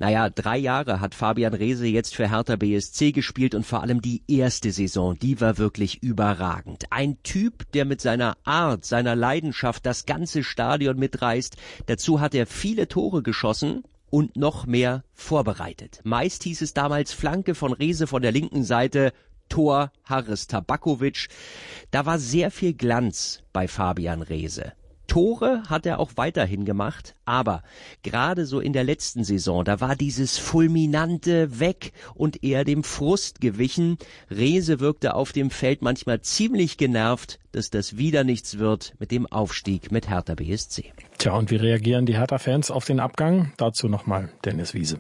Naja, drei Jahre hat Fabian Reese jetzt für Hertha B S C gespielt und vor allem die erste Saison, die war wirklich überragend. Ein Typ, der mit seiner Art, seiner Leidenschaft das ganze Stadion mitreißt. Dazu hat er viele Tore geschossen und noch mehr vorbereitet. Meist hieß es damals Flanke von Reese von der linken Seite, Tor Haris Tabakovic. Da war sehr viel Glanz bei Fabian Reese. Tore hat er auch weiterhin gemacht, aber gerade so in der letzten Saison, da war dieses Fulminante weg und eher dem Frust gewichen. Reese wirkte auf dem Feld manchmal ziemlich genervt, dass das wieder nichts wird mit dem Aufstieg mit Hertha B S C. Tja, und wie reagieren die Hertha-Fans auf den Abgang? Dazu nochmal Dennis Wiese.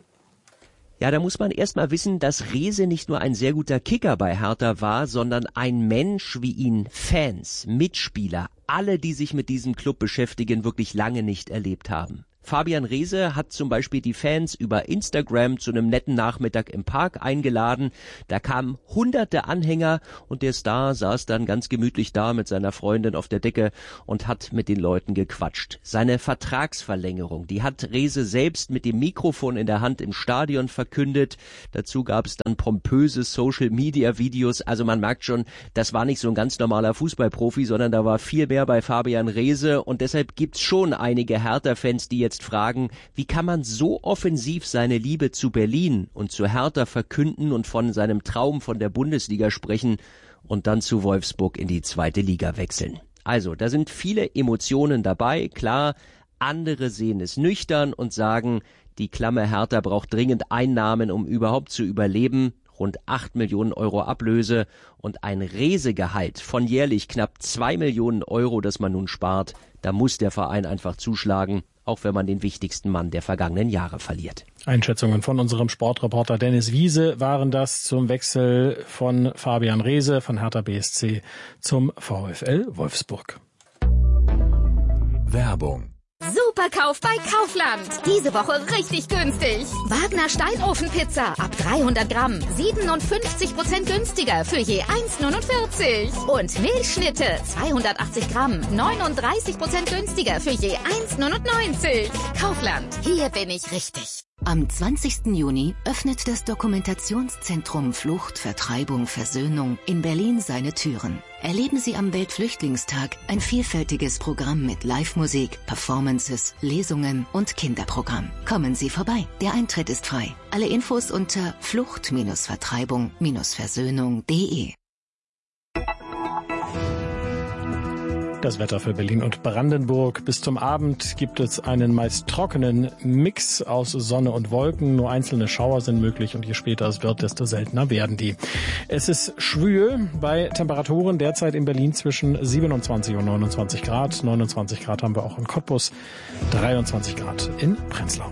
Ja, da muss man erst mal wissen, dass Reese nicht nur ein sehr guter Kicker bei Hertha war, sondern ein Mensch, wie ihn Fans, Mitspieler, alle, die sich mit diesem Club beschäftigen, wirklich lange nicht erlebt haben. Fabian Reese hat zum Beispiel die Fans über Instagram zu einem netten Nachmittag im Park eingeladen. Da kamen hunderte Anhänger und der Star saß dann ganz gemütlich da mit seiner Freundin auf der Decke und hat mit den Leuten gequatscht. Seine Vertragsverlängerung, die hat Reese selbst mit dem Mikrofon in der Hand im Stadion verkündet. Dazu gab es dann pompöse Social-Media-Videos. Also man merkt schon, das war nicht so ein ganz normaler Fußballprofi, sondern da war viel mehr bei Fabian Reese. Und deshalb gibt's schon einige Hertha-Fans, die jetzt fragen, wie kann man so offensiv seine Liebe zu Berlin und zu Hertha verkünden und von seinem Traum von der Bundesliga sprechen und dann zu Wolfsburg in die zweite Liga wechseln. Also, da sind viele Emotionen dabei. Klar, andere sehen es nüchtern und sagen, die klamme Hertha braucht dringend Einnahmen, um überhaupt zu überleben. Rund acht Millionen Euro Ablöse und ein Reese-Gehalt von jährlich knapp zwei Millionen Euro, das man nun spart. Da muss der Verein einfach zuschlagen, auch wenn man den wichtigsten Mann der vergangenen Jahre verliert. Einschätzungen von unserem Sportreporter Dennis Wiese waren das zum Wechsel von Fabian Reese von Hertha B S C zum VfL Wolfsburg. Werbung. Superkauf bei Kaufland. Diese Woche richtig günstig. Wagner Steinofenpizza ab dreihundert Gramm. siebenundfünfzig Prozent günstiger für je eins neunundvierzig. Und Milchschnitte zweihundertachtzig Gramm. neununddreißig Prozent günstiger für je eins neunundneunzig. Kaufland. Hier bin ich richtig. Am zwanzigsten Juni öffnet das Dokumentationszentrum Flucht, Vertreibung, Versöhnung in Berlin seine Türen. Erleben Sie am Weltflüchtlingstag ein vielfältiges Programm mit Live-Musik, Performances, Lesungen und Kinderprogramm. Kommen Sie vorbei. Der Eintritt ist frei. Alle Infos unter flucht Vertreibung Versöhnung punkt de. Das Wetter für Berlin und Brandenburg. Bis zum Abend gibt es einen meist trockenen Mix aus Sonne und Wolken. Nur einzelne Schauer sind möglich und je später es wird, desto seltener werden die. Es ist schwül bei Temperaturen derzeit in Berlin zwischen siebenundzwanzig und neunundzwanzig Grad. neunundzwanzig Grad haben wir auch in Cottbus, dreiundzwanzig Grad in Prenzlau.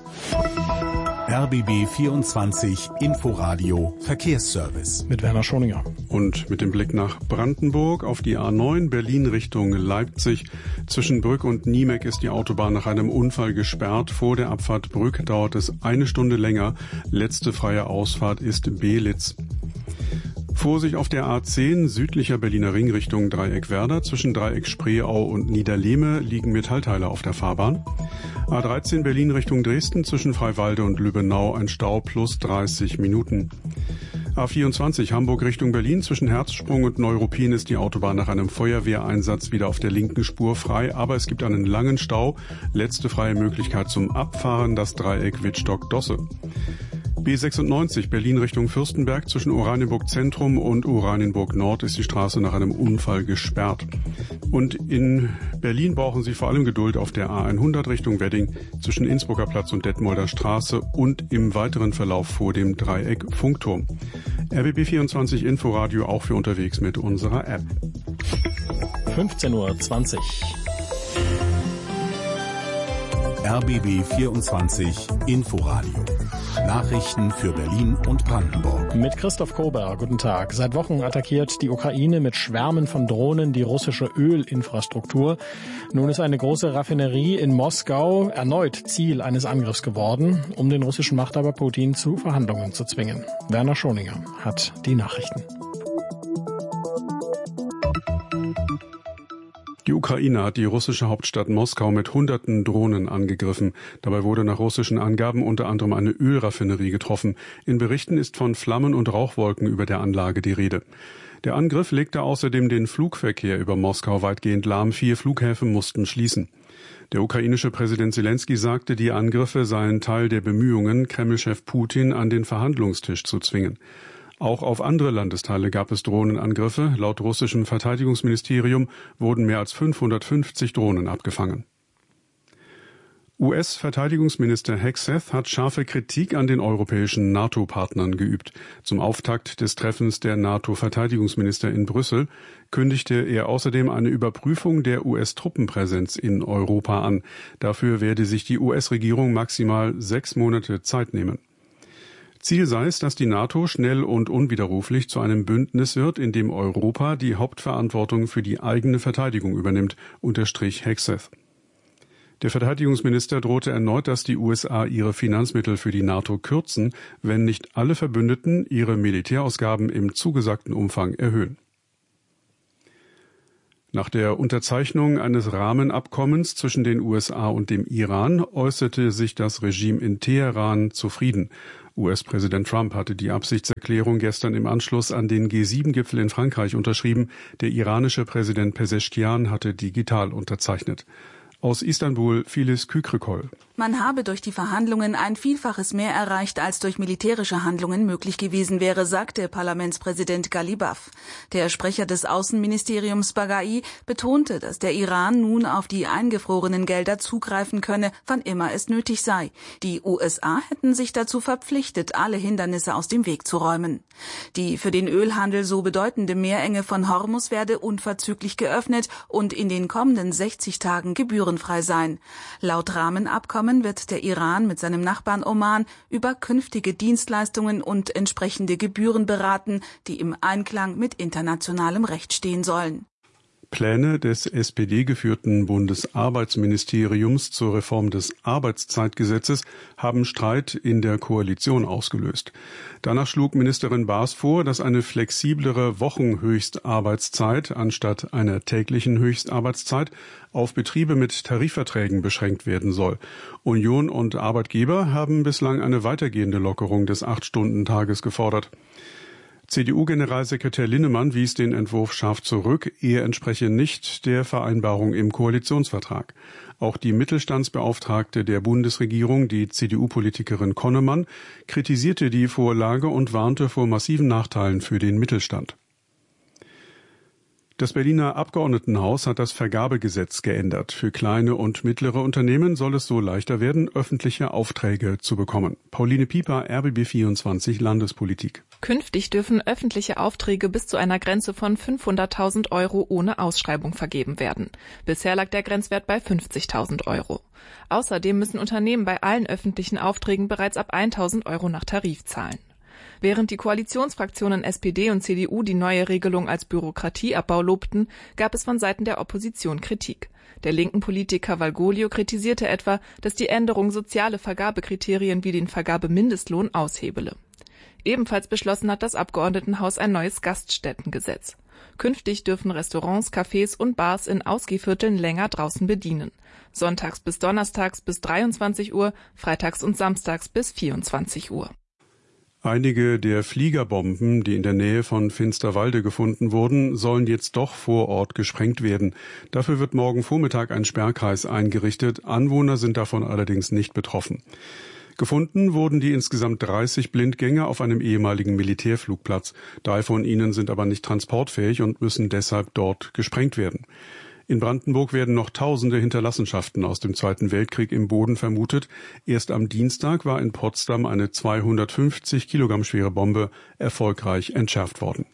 R B B vierundzwanzig Inforadio Verkehrsservice. Mit Werner Schoninger. Und mit dem Blick nach Brandenburg auf die A neun Berlin Richtung Leipzig. Zwischen Brück und Niemek ist die Autobahn nach einem Unfall gesperrt. Vor der Abfahrt Brück dauert es eine Stunde länger. Letzte freie Ausfahrt ist Belitz. Vorsicht auf der A zehn südlicher Berliner Ring Richtung Dreieck Werder. Zwischen Dreieck Spreeau und Niederlehme liegen Metallteile auf der Fahrbahn. A dreizehn Berlin Richtung Dresden zwischen Freiwalde und Lübbenau ein Stau plus dreißig Minuten. A vierundzwanzig Hamburg Richtung Berlin zwischen Herzsprung und Neuruppin ist die Autobahn nach einem Feuerwehreinsatz wieder auf der linken Spur frei, aber es gibt einen langen Stau. Letzte freie Möglichkeit zum Abfahren, das Dreieck Wittstock-Dosse. B sechsundneunzig Berlin Richtung Fürstenberg zwischen Oranienburg Zentrum und Oranienburg Nord ist die Straße nach einem Unfall gesperrt. Und in Berlin brauchen Sie vor allem Geduld auf der A hundert Richtung Wedding zwischen Innsbrucker Platz und Detmolder Straße und im weiteren Verlauf vor dem Dreieck Funkturm. R B B vierundzwanzig Inforadio auch für unterwegs mit unserer App. fünfzehn Uhr zwanzig. R B B vierundzwanzig Inforadio. Nachrichten für Berlin und Brandenburg. Mit Christoph Kober, guten Tag. Seit Wochen attackiert die Ukraine mit Schwärmen von Drohnen die russische Ölinfrastruktur. Nun ist eine große Raffinerie in Moskau erneut Ziel eines Angriffs geworden, um den russischen Machthaber Putin zu Verhandlungen zu zwingen. Werner Schoninger hat die Nachrichten. Die Ukraine hat die russische Hauptstadt Moskau mit hunderten Drohnen angegriffen. Dabei wurde nach russischen Angaben unter anderem eine Ölraffinerie getroffen. In Berichten ist von Flammen und Rauchwolken über der Anlage die Rede. Der Angriff legte außerdem den Flugverkehr über Moskau weitgehend lahm. Vier Flughäfen mussten schließen. Der ukrainische Präsident Selenskyj sagte, die Angriffe seien Teil der Bemühungen, Kremlchef Putin an den Verhandlungstisch zu zwingen. Auch auf andere Landesteile gab es Drohnenangriffe. Laut russischem Verteidigungsministerium wurden mehr als fünfhundertfünfzig Drohnen abgefangen. U S-Verteidigungsminister Hegseth hat scharfe Kritik an den europäischen NATO-Partnern geübt. Zum Auftakt des Treffens der NATO-Verteidigungsminister in Brüssel kündigte er außerdem eine Überprüfung der U S-Truppenpräsenz in Europa an. Dafür werde sich die U S-Regierung maximal sechs Monate Zeit nehmen. Ziel sei es, dass die NATO schnell und unwiderruflich zu einem Bündnis wird, in dem Europa die Hauptverantwortung für die eigene Verteidigung übernimmt, unterstrich Hegseth. Der Verteidigungsminister drohte erneut, dass die U S A ihre Finanzmittel für die NATO kürzen, wenn nicht alle Verbündeten ihre Militärausgaben im zugesagten Umfang erhöhen. Nach der Unterzeichnung eines Rahmenabkommens zwischen den U S A und dem Iran äußerte sich das Regime in Teheran zufrieden. U S-Präsident Trump hatte die Absichtserklärung gestern im Anschluss an den G sieben Gipfel in Frankreich unterschrieben. Der iranische Präsident Pezeshkian hatte digital unterzeichnet. Aus Istanbul Filiz Kükrikol. Man habe durch die Verhandlungen ein Vielfaches mehr erreicht, als durch militärische Handlungen möglich gewesen wäre, sagte Parlamentspräsident Ghalibaf. Der Sprecher des Außenministeriums Baghai betonte, dass der Iran nun auf die eingefrorenen Gelder zugreifen könne, wann immer es nötig sei. Die U S A hätten sich dazu verpflichtet, alle Hindernisse aus dem Weg zu räumen. Die für den Ölhandel so bedeutende Meerenge von Hormuz werde unverzüglich geöffnet und in den kommenden sechzig Tagen gebührenfrei sein. Laut Rahmenabkommen wird der Iran mit seinem Nachbarn Oman über künftige Dienstleistungen und entsprechende Gebühren beraten, die im Einklang mit internationalem Recht stehen sollen. Pläne des S P D-geführten Bundesarbeitsministeriums zur Reform des Arbeitszeitgesetzes haben Streit in der Koalition ausgelöst. Danach schlug Ministerin Baas vor, dass eine flexiblere Wochenhöchstarbeitszeit anstatt einer täglichen Höchstarbeitszeit auf Betriebe mit Tarifverträgen beschränkt werden soll. Union und Arbeitgeber haben bislang eine weitergehende Lockerung des Acht-Stunden-Tages gefordert. C D U-Generalsekretär Linnemann wies den Entwurf scharf zurück. Er entspreche nicht der Vereinbarung im Koalitionsvertrag. Auch die Mittelstandsbeauftragte der Bundesregierung, die C D U-Politikerin Konnemann, kritisierte die Vorlage und warnte vor massiven Nachteilen für den Mittelstand. Das Berliner Abgeordnetenhaus hat das Vergabegesetz geändert. Für kleine und mittlere Unternehmen soll es so leichter werden, öffentliche Aufträge zu bekommen. Pauline Pieper, R B B vierundzwanzig Landespolitik. Künftig dürfen öffentliche Aufträge bis zu einer Grenze von fünfhunderttausend Euro ohne Ausschreibung vergeben werden. Bisher lag der Grenzwert bei fünfzigtausend Euro. Außerdem müssen Unternehmen bei allen öffentlichen Aufträgen bereits ab tausend Euro nach Tarif zahlen. Während die Koalitionsfraktionen S P D und C D U die neue Regelung als Bürokratieabbau lobten, gab es von Seiten der Opposition Kritik. Der linken Politiker Valgoglio kritisierte etwa, dass die Änderung soziale Vergabekriterien wie den Vergabemindestlohn aushebele. Ebenfalls beschlossen hat das Abgeordnetenhaus ein neues Gaststättengesetz. Künftig dürfen Restaurants, Cafés und Bars in Ausgehvierteln länger draußen bedienen. Sonntags bis donnerstags bis dreiundzwanzig Uhr, freitags und samstags bis vierundzwanzig Uhr. Einige der Fliegerbomben, die in der Nähe von Finsterwalde gefunden wurden, sollen jetzt doch vor Ort gesprengt werden. Dafür wird morgen Vormittag ein Sperrkreis eingerichtet. Anwohner sind davon allerdings nicht betroffen. Gefunden wurden die insgesamt dreißig Blindgänger auf einem ehemaligen Militärflugplatz. Drei von ihnen sind aber nicht transportfähig und müssen deshalb dort gesprengt werden. In Brandenburg werden noch tausende Hinterlassenschaften aus dem Zweiten Weltkrieg im Boden vermutet. Erst am Dienstag war in Potsdam eine zweihundertfünfzig Kilogramm schwere Bombe erfolgreich entschärft worden.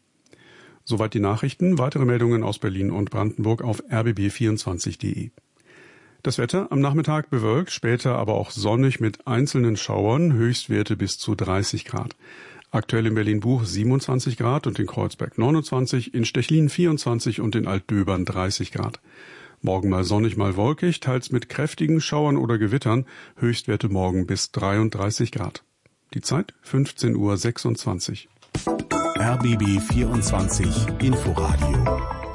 Soweit die Nachrichten. Weitere Meldungen aus Berlin und Brandenburg auf r b b vierundzwanzig punkt de. Das Wetter am Nachmittag bewölkt, später aber auch sonnig mit einzelnen Schauern, Höchstwerte bis zu dreißig Grad. Aktuell in Berlin-Buch siebenundzwanzig Grad und in Kreuzberg neunundzwanzig, in Stechlin vierundzwanzig und in Altdöbern dreißig Grad. Morgen mal sonnig, mal wolkig, teils mit kräftigen Schauern oder Gewittern, Höchstwerte morgen bis dreiunddreißig Grad. Die Zeit fünfzehn Uhr sechsundzwanzig. R B B vierundzwanzig Inforadio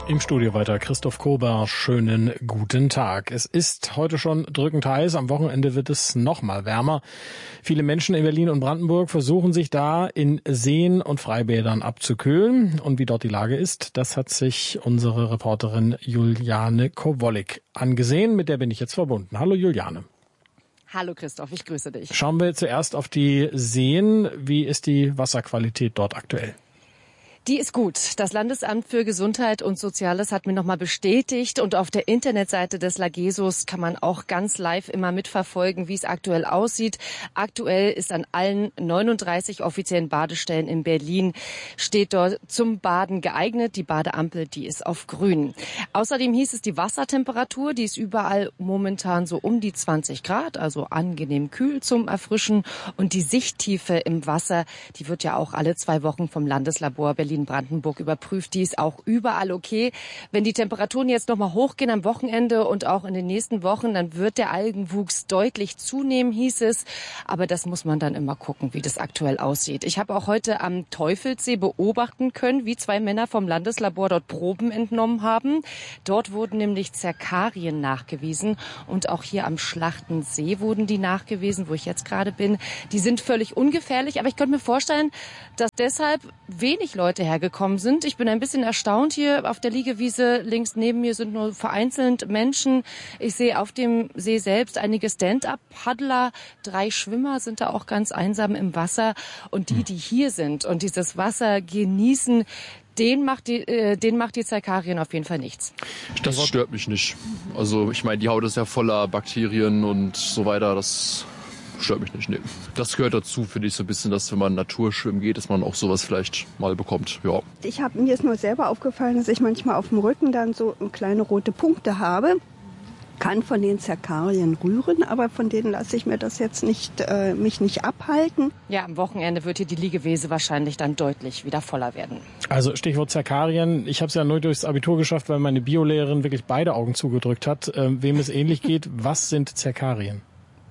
Im Studio weiter Christoph Kober. Schönen guten Tag. Es ist heute schon drückend heiß. Am Wochenende wird es noch mal wärmer. Viele Menschen in Berlin und Brandenburg versuchen sich da in Seen und Freibädern abzukühlen. Und wie dort die Lage ist, das hat sich unsere Reporterin Juliane Kowolik angesehen. Mit der bin ich jetzt verbunden. Hallo Juliane. Hallo Christoph, ich grüße dich. Schauen wir zuerst auf die Seen. Wie ist die Wasserqualität dort aktuell? Die ist gut. Das Landesamt für Gesundheit und Soziales hat mir nochmal bestätigt und auf der Internetseite des Lagesos kann man auch ganz live immer mitverfolgen, wie es aktuell aussieht. Aktuell ist an allen neununddreißig offiziellen Badestellen in Berlin steht dort zum Baden geeignet. Die Badeampel, die ist auf grün. Außerdem hieß es, die Wassertemperatur, die ist überall momentan so um die zwanzig Grad, also angenehm kühl zum Erfrischen. Und die Sichttiefe im Wasser, die wird ja auch alle zwei Wochen vom Landeslabor Berlin Brandenburg überprüft, die ist auch überall okay. Wenn die Temperaturen jetzt noch mal hochgehen am Wochenende und auch in den nächsten Wochen, dann wird der Algenwuchs deutlich zunehmen, hieß es. Aber das muss man dann immer gucken, wie das aktuell aussieht. Ich habe auch heute am Teufelssee beobachten können, wie zwei Männer vom Landeslabor dort Proben entnommen haben. Dort wurden nämlich Zerkarien nachgewiesen und auch hier am Schlachtensee wurden die nachgewiesen, wo ich jetzt gerade bin. Die sind völlig ungefährlich, aber ich könnte mir vorstellen, dass deshalb wenig Leute hergekommen sind. Ich bin ein bisschen erstaunt. Hier auf der Liegewiese links neben mir sind nur vereinzelt Menschen. Ich sehe auf dem See selbst einige Stand-up-Paddler. Drei Schwimmer sind da auch ganz einsam im Wasser. Und die, die hier sind und dieses Wasser genießen, Den macht die, äh, den macht die Zerkarien auf jeden Fall nichts. Das stört mich nicht. Also ich meine, die Haut ist ja voller Bakterien und so weiter. Das stört mich nicht. Nee. Das gehört dazu, finde ich, so ein bisschen, dass wenn man Naturschwimmen geht, dass man auch sowas vielleicht mal bekommt. Ja. Ich habe mir ist nur selber aufgefallen, dass ich manchmal auf dem Rücken dann so kleine rote Punkte habe. Kann von den Zerkarien rühren, aber von denen lasse ich mir das jetzt nicht, äh, mich nicht abhalten. Ja, am Wochenende wird hier die Liegewiese wahrscheinlich dann deutlich wieder voller werden. Also Stichwort Zerkarien. Ich habe es ja nur durchs Abitur geschafft, weil meine Biolehrerin wirklich beide Augen zugedrückt hat. Äh, wem es ähnlich geht, was sind Zerkarien?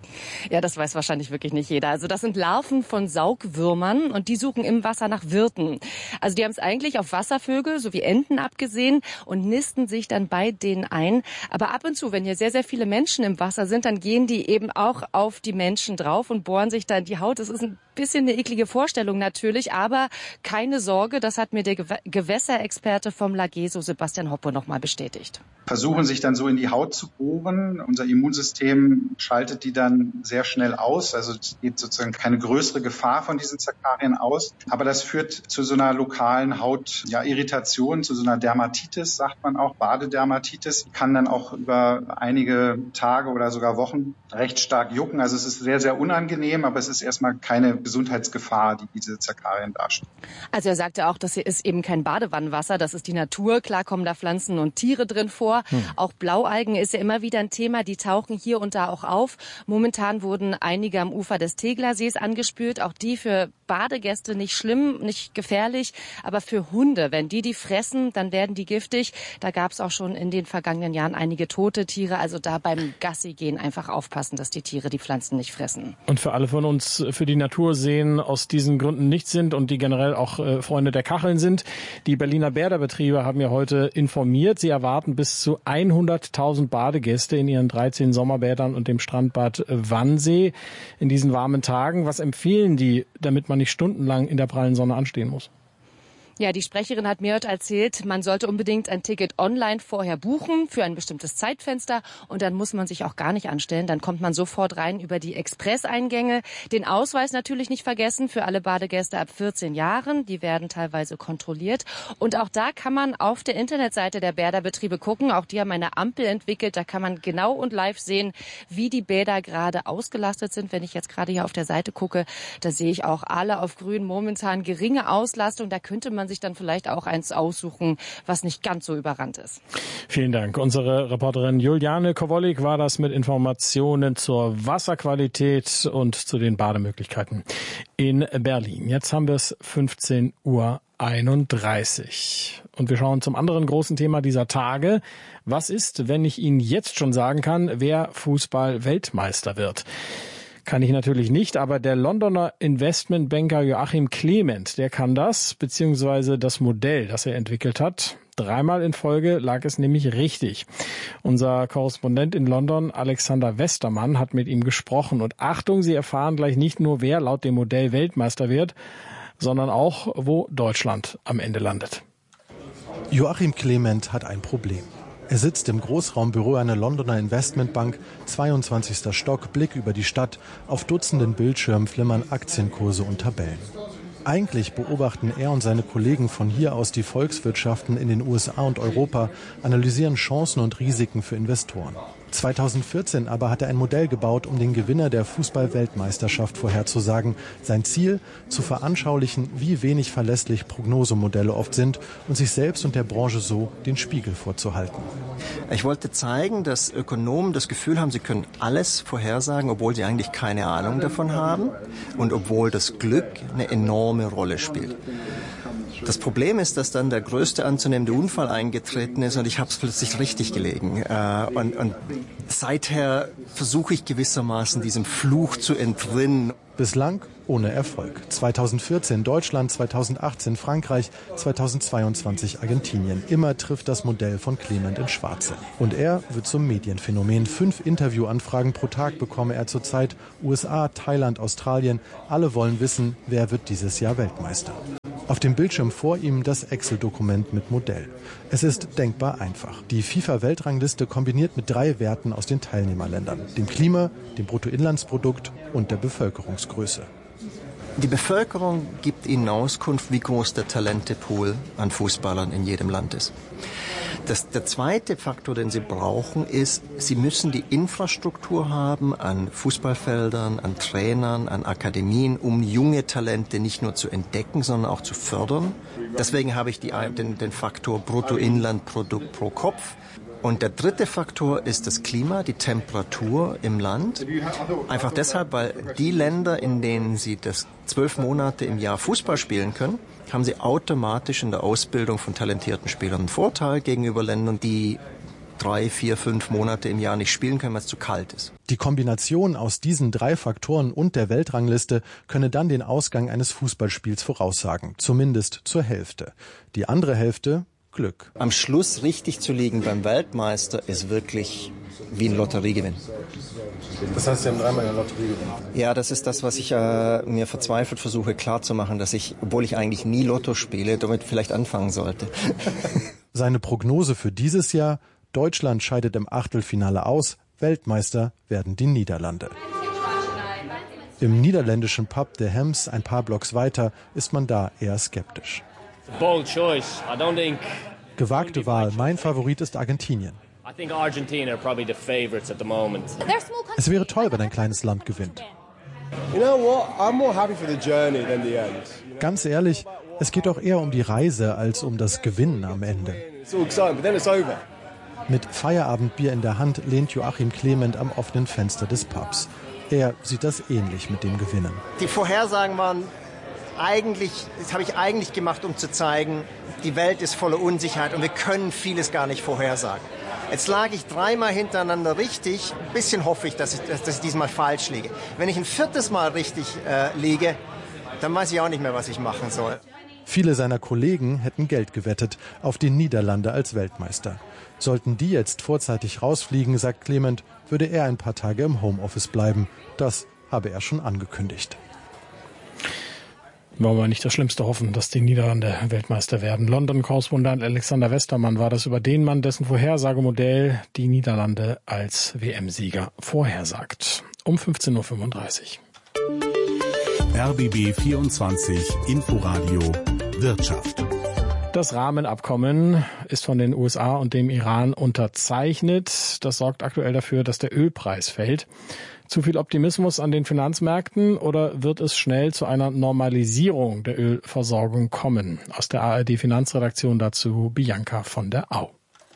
Ja, das weiß wahrscheinlich wirklich nicht jeder. Also das sind Larven von Saugwürmern und die suchen im Wasser nach Wirten. Also die haben es eigentlich auf Wasservögel sowie Enten abgesehen und nisten sich dann bei denen ein. Aber ab und zu, wenn hier sehr, sehr viele Menschen im Wasser sind, dann gehen die eben auch auf die Menschen drauf und bohren sich da in die Haut. Das ist ein bisschen eine eklige Vorstellung natürlich, aber keine Sorge, das hat mir der Gewässerexperte vom Lageso, Sebastian Hoppe, nochmal bestätigt. Versuchen sich dann so in die Haut zu bohren. Unser Immunsystem schaltet die dann sehr schnell aus. Also es geht sozusagen keine größere Gefahr von diesen Zerkarien aus. Aber das führt zu so einer lokalen Hautirritation, ja, zu so einer Dermatitis, sagt man auch, Badedermatitis. Kann dann auch über einige Tage oder sogar Wochen recht stark jucken. Also es ist sehr, sehr unangenehm, aber es ist erstmal keine Gesundheitsgefahr, die diese Zerkarien darstellen. Also er sagte auch, das hier ist eben kein Badewannenwasser, das ist die Natur. Klar kommen da Pflanzen und Tiere drin vor. Hm. Auch Blaualgen ist ja immer wieder ein Thema, die tauchen hier und da auch auf. Momentan wurden einige am Ufer des Teglersees angespült. Auch die für Badegäste nicht schlimm, nicht gefährlich, aber für Hunde, wenn die die fressen, dann werden die giftig. Da gab es auch schon in den vergangenen Jahren einige tote Tiere. Also da beim Gassi gehen einfach aufpassen, dass die Tiere die Pflanzen nicht fressen. Und für alle von uns, für die Naturseen aus diesen Gründen nicht sind und die generell auch äh, Freunde der Kacheln sind, die Berliner Bäderbetriebe haben ja heute informiert. Sie erwarten bis zu hunderttausend Badegäste in ihren dreizehn Sommerbädern und dem Strandbad Wannsee in diesen warmen Tagen. Was empfehlen die, damit man nicht stundenlang in der prallen Sonne anstehen muss? Ja, die Sprecherin hat mir heute erzählt, man sollte unbedingt ein Ticket online vorher buchen für ein bestimmtes Zeitfenster und dann muss man sich auch gar nicht anstellen. Dann kommt man sofort rein über die Expresseingänge. Den Ausweis natürlich nicht vergessen für alle Badegäste ab vierzehn Jahren. Die werden teilweise kontrolliert. Und auch da kann man auf der Internetseite der Bäderbetriebe gucken. Auch die haben eine Ampel entwickelt. Da kann man genau und live sehen, wie die Bäder gerade ausgelastet sind. Wenn ich jetzt gerade hier auf der Seite gucke, da sehe ich auch alle auf grün momentan geringe Auslastung. Da könnte man sich dann vielleicht auch eins aussuchen, was nicht ganz so überrannt ist. Vielen Dank. Unsere Reporterin Juliane Kowolik war das mit Informationen zur Wasserqualität und zu den Bademöglichkeiten in Berlin. Jetzt haben wir es fünfzehn Uhr einunddreißig. Und wir schauen zum anderen großen Thema dieser Tage. Was ist, wenn ich Ihnen jetzt schon sagen kann, wer Fußball-Weltmeister wird? Kann ich natürlich nicht, aber der Londoner Investmentbanker Joachim Clement, der kann das, beziehungsweise das Modell, das er entwickelt hat. Dreimal in Folge lag es nämlich richtig. Unser Korrespondent in London, Alexander Westermann, hat mit ihm gesprochen. Und Achtung, Sie erfahren gleich nicht nur, wer laut dem Modell Weltmeister wird, sondern auch, wo Deutschland am Ende landet. Joachim Clement hat ein Problem. Er sitzt im Großraumbüro einer Londoner Investmentbank, zweiundzwanzigster Stock, Blick über die Stadt. Auf Dutzenden Bildschirmen flimmern Aktienkurse und Tabellen. Eigentlich beobachten er und seine Kollegen von hier aus die Volkswirtschaften in den U S A und Europa, analysieren Chancen und Risiken für Investoren. zweitausendvierzehn aber hat er ein Modell gebaut, um den Gewinner der Fußball-Weltmeisterschaft vorherzusagen. Sein Ziel, zu veranschaulichen, wie wenig verlässlich Prognosemodelle oft sind und sich selbst und der Branche so den Spiegel vorzuhalten. Ich wollte zeigen, dass Ökonomen das Gefühl haben, sie können alles vorhersagen, obwohl sie eigentlich keine Ahnung davon haben und obwohl das Glück eine enorme Rolle spielt. Das Problem ist, dass dann der größte anzunehmende Unfall eingetreten ist und ich habe es plötzlich richtig gelegen. Und, und seither versuche ich gewissermaßen diesem Fluch zu entrinnen. Bislang ohne Erfolg. zweitausendvierzehn Deutschland, zweitausendachtzehn Frankreich, zweitausendzweiundzwanzig Argentinien. Immer trifft das Modell von Clement ins Schwarze. Und er wird zum Medienphänomen. Fünf Interviewanfragen pro Tag bekomme er zurzeit. U S A, Thailand, Australien. Alle wollen wissen, wer wird dieses Jahr Weltmeister. Auf dem Bildschirm vor ihm das Excel-Dokument mit Modell. Es ist denkbar einfach. Die FIFA-Weltrangliste kombiniert mit drei Werten aus den Teilnehmerländern. Dem Klima, dem Bruttoinlandsprodukt und der Bevölkerungsgröße. Die Bevölkerung gibt Ihnen Auskunft, wie groß der Talentepool an Fußballern in jedem Land ist. Das, der zweite Faktor, den Sie brauchen, ist, Sie müssen die Infrastruktur haben an Fußballfeldern, an Trainern, an Akademien, um junge Talente nicht nur zu entdecken, sondern auch zu fördern. Deswegen habe ich die, den, den Faktor Bruttoinlandprodukt pro Kopf. Und der dritte Faktor ist das Klima, die Temperatur im Land. Einfach deshalb, weil die Länder, in denen Sie das zwölf Monate im Jahr Fußball spielen können, haben Sie automatisch in der Ausbildung von talentierten Spielern einen Vorteil gegenüber Ländern, die drei, vier, fünf Monate im Jahr nicht spielen können, weil es zu kalt ist. Die Kombination aus diesen drei Faktoren und der Weltrangliste könne dann den Ausgang eines Fußballspiels voraussagen, zumindest zur Hälfte. Die andere Hälfte Glück. Am Schluss richtig zu liegen beim Weltmeister ist wirklich wie ein Lotteriegewinn. Das heißt, Sie haben dreimal eine Lotterie gewonnen? Ja, das ist das, was ich äh, mir verzweifelt versuche klarzumachen, dass ich, obwohl ich eigentlich nie Lotto spiele, damit vielleicht anfangen sollte. Seine Prognose für dieses Jahr: Deutschland scheidet im Achtelfinale aus, Weltmeister werden die Niederlande. Im niederländischen Pub The Hems, ein paar Blocks weiter, ist man da eher skeptisch. Bold choice. I don't think Gewagte Wahl. Mein Favorit ist Argentinien. I think Argentina are probably the favorites at the moment. Es wäre toll, wenn ein kleines Land gewinnt. You know what? I'm more happy for the journey than the end. Ganz ehrlich, es geht doch eher um die Reise als um das Gewinnen am Ende. It's all exciting, but then it's over. Mit Feierabendbier in der Hand lehnt Joachim Clement am offenen Fenster des Pubs. Er sieht das ähnlich mit dem Gewinnen. Die Vorhersagen waren eigentlich, das habe ich eigentlich gemacht, um zu zeigen, die Welt ist voller Unsicherheit und wir können vieles gar nicht vorhersagen. Jetzt lag ich dreimal hintereinander richtig. Ein bisschen hoffe ich, dass ich, dass ich diesmal falsch liege. Wenn ich ein viertes Mal richtig äh, liege, dann weiß ich auch nicht mehr, was ich machen soll. Viele seiner Kollegen hätten Geld gewettet auf die Niederlande als Weltmeister. Sollten die jetzt vorzeitig rausfliegen, sagt Clement, würde er ein paar Tage im Homeoffice bleiben. Das habe er schon angekündigt. Wollen wir nicht das Schlimmste hoffen, dass die Niederlande Weltmeister werden. London-Korrespondent Alexander Westermann war das über den Mann, dessen Vorhersagemodell die Niederlande als W M-Sieger vorhersagt. Um fünfzehn Uhr fünfunddreißig. R B B vierundzwanzig Inforadio Wirtschaft. Das Rahmenabkommen ist von den U S A und dem Iran unterzeichnet. Das sorgt aktuell dafür, dass der Ölpreis fällt. Zu viel Optimismus an den Finanzmärkten oder wird es schnell zu einer Normalisierung der Ölversorgung kommen? Aus der A R D Finanzredaktion dazu Bianca von der Au.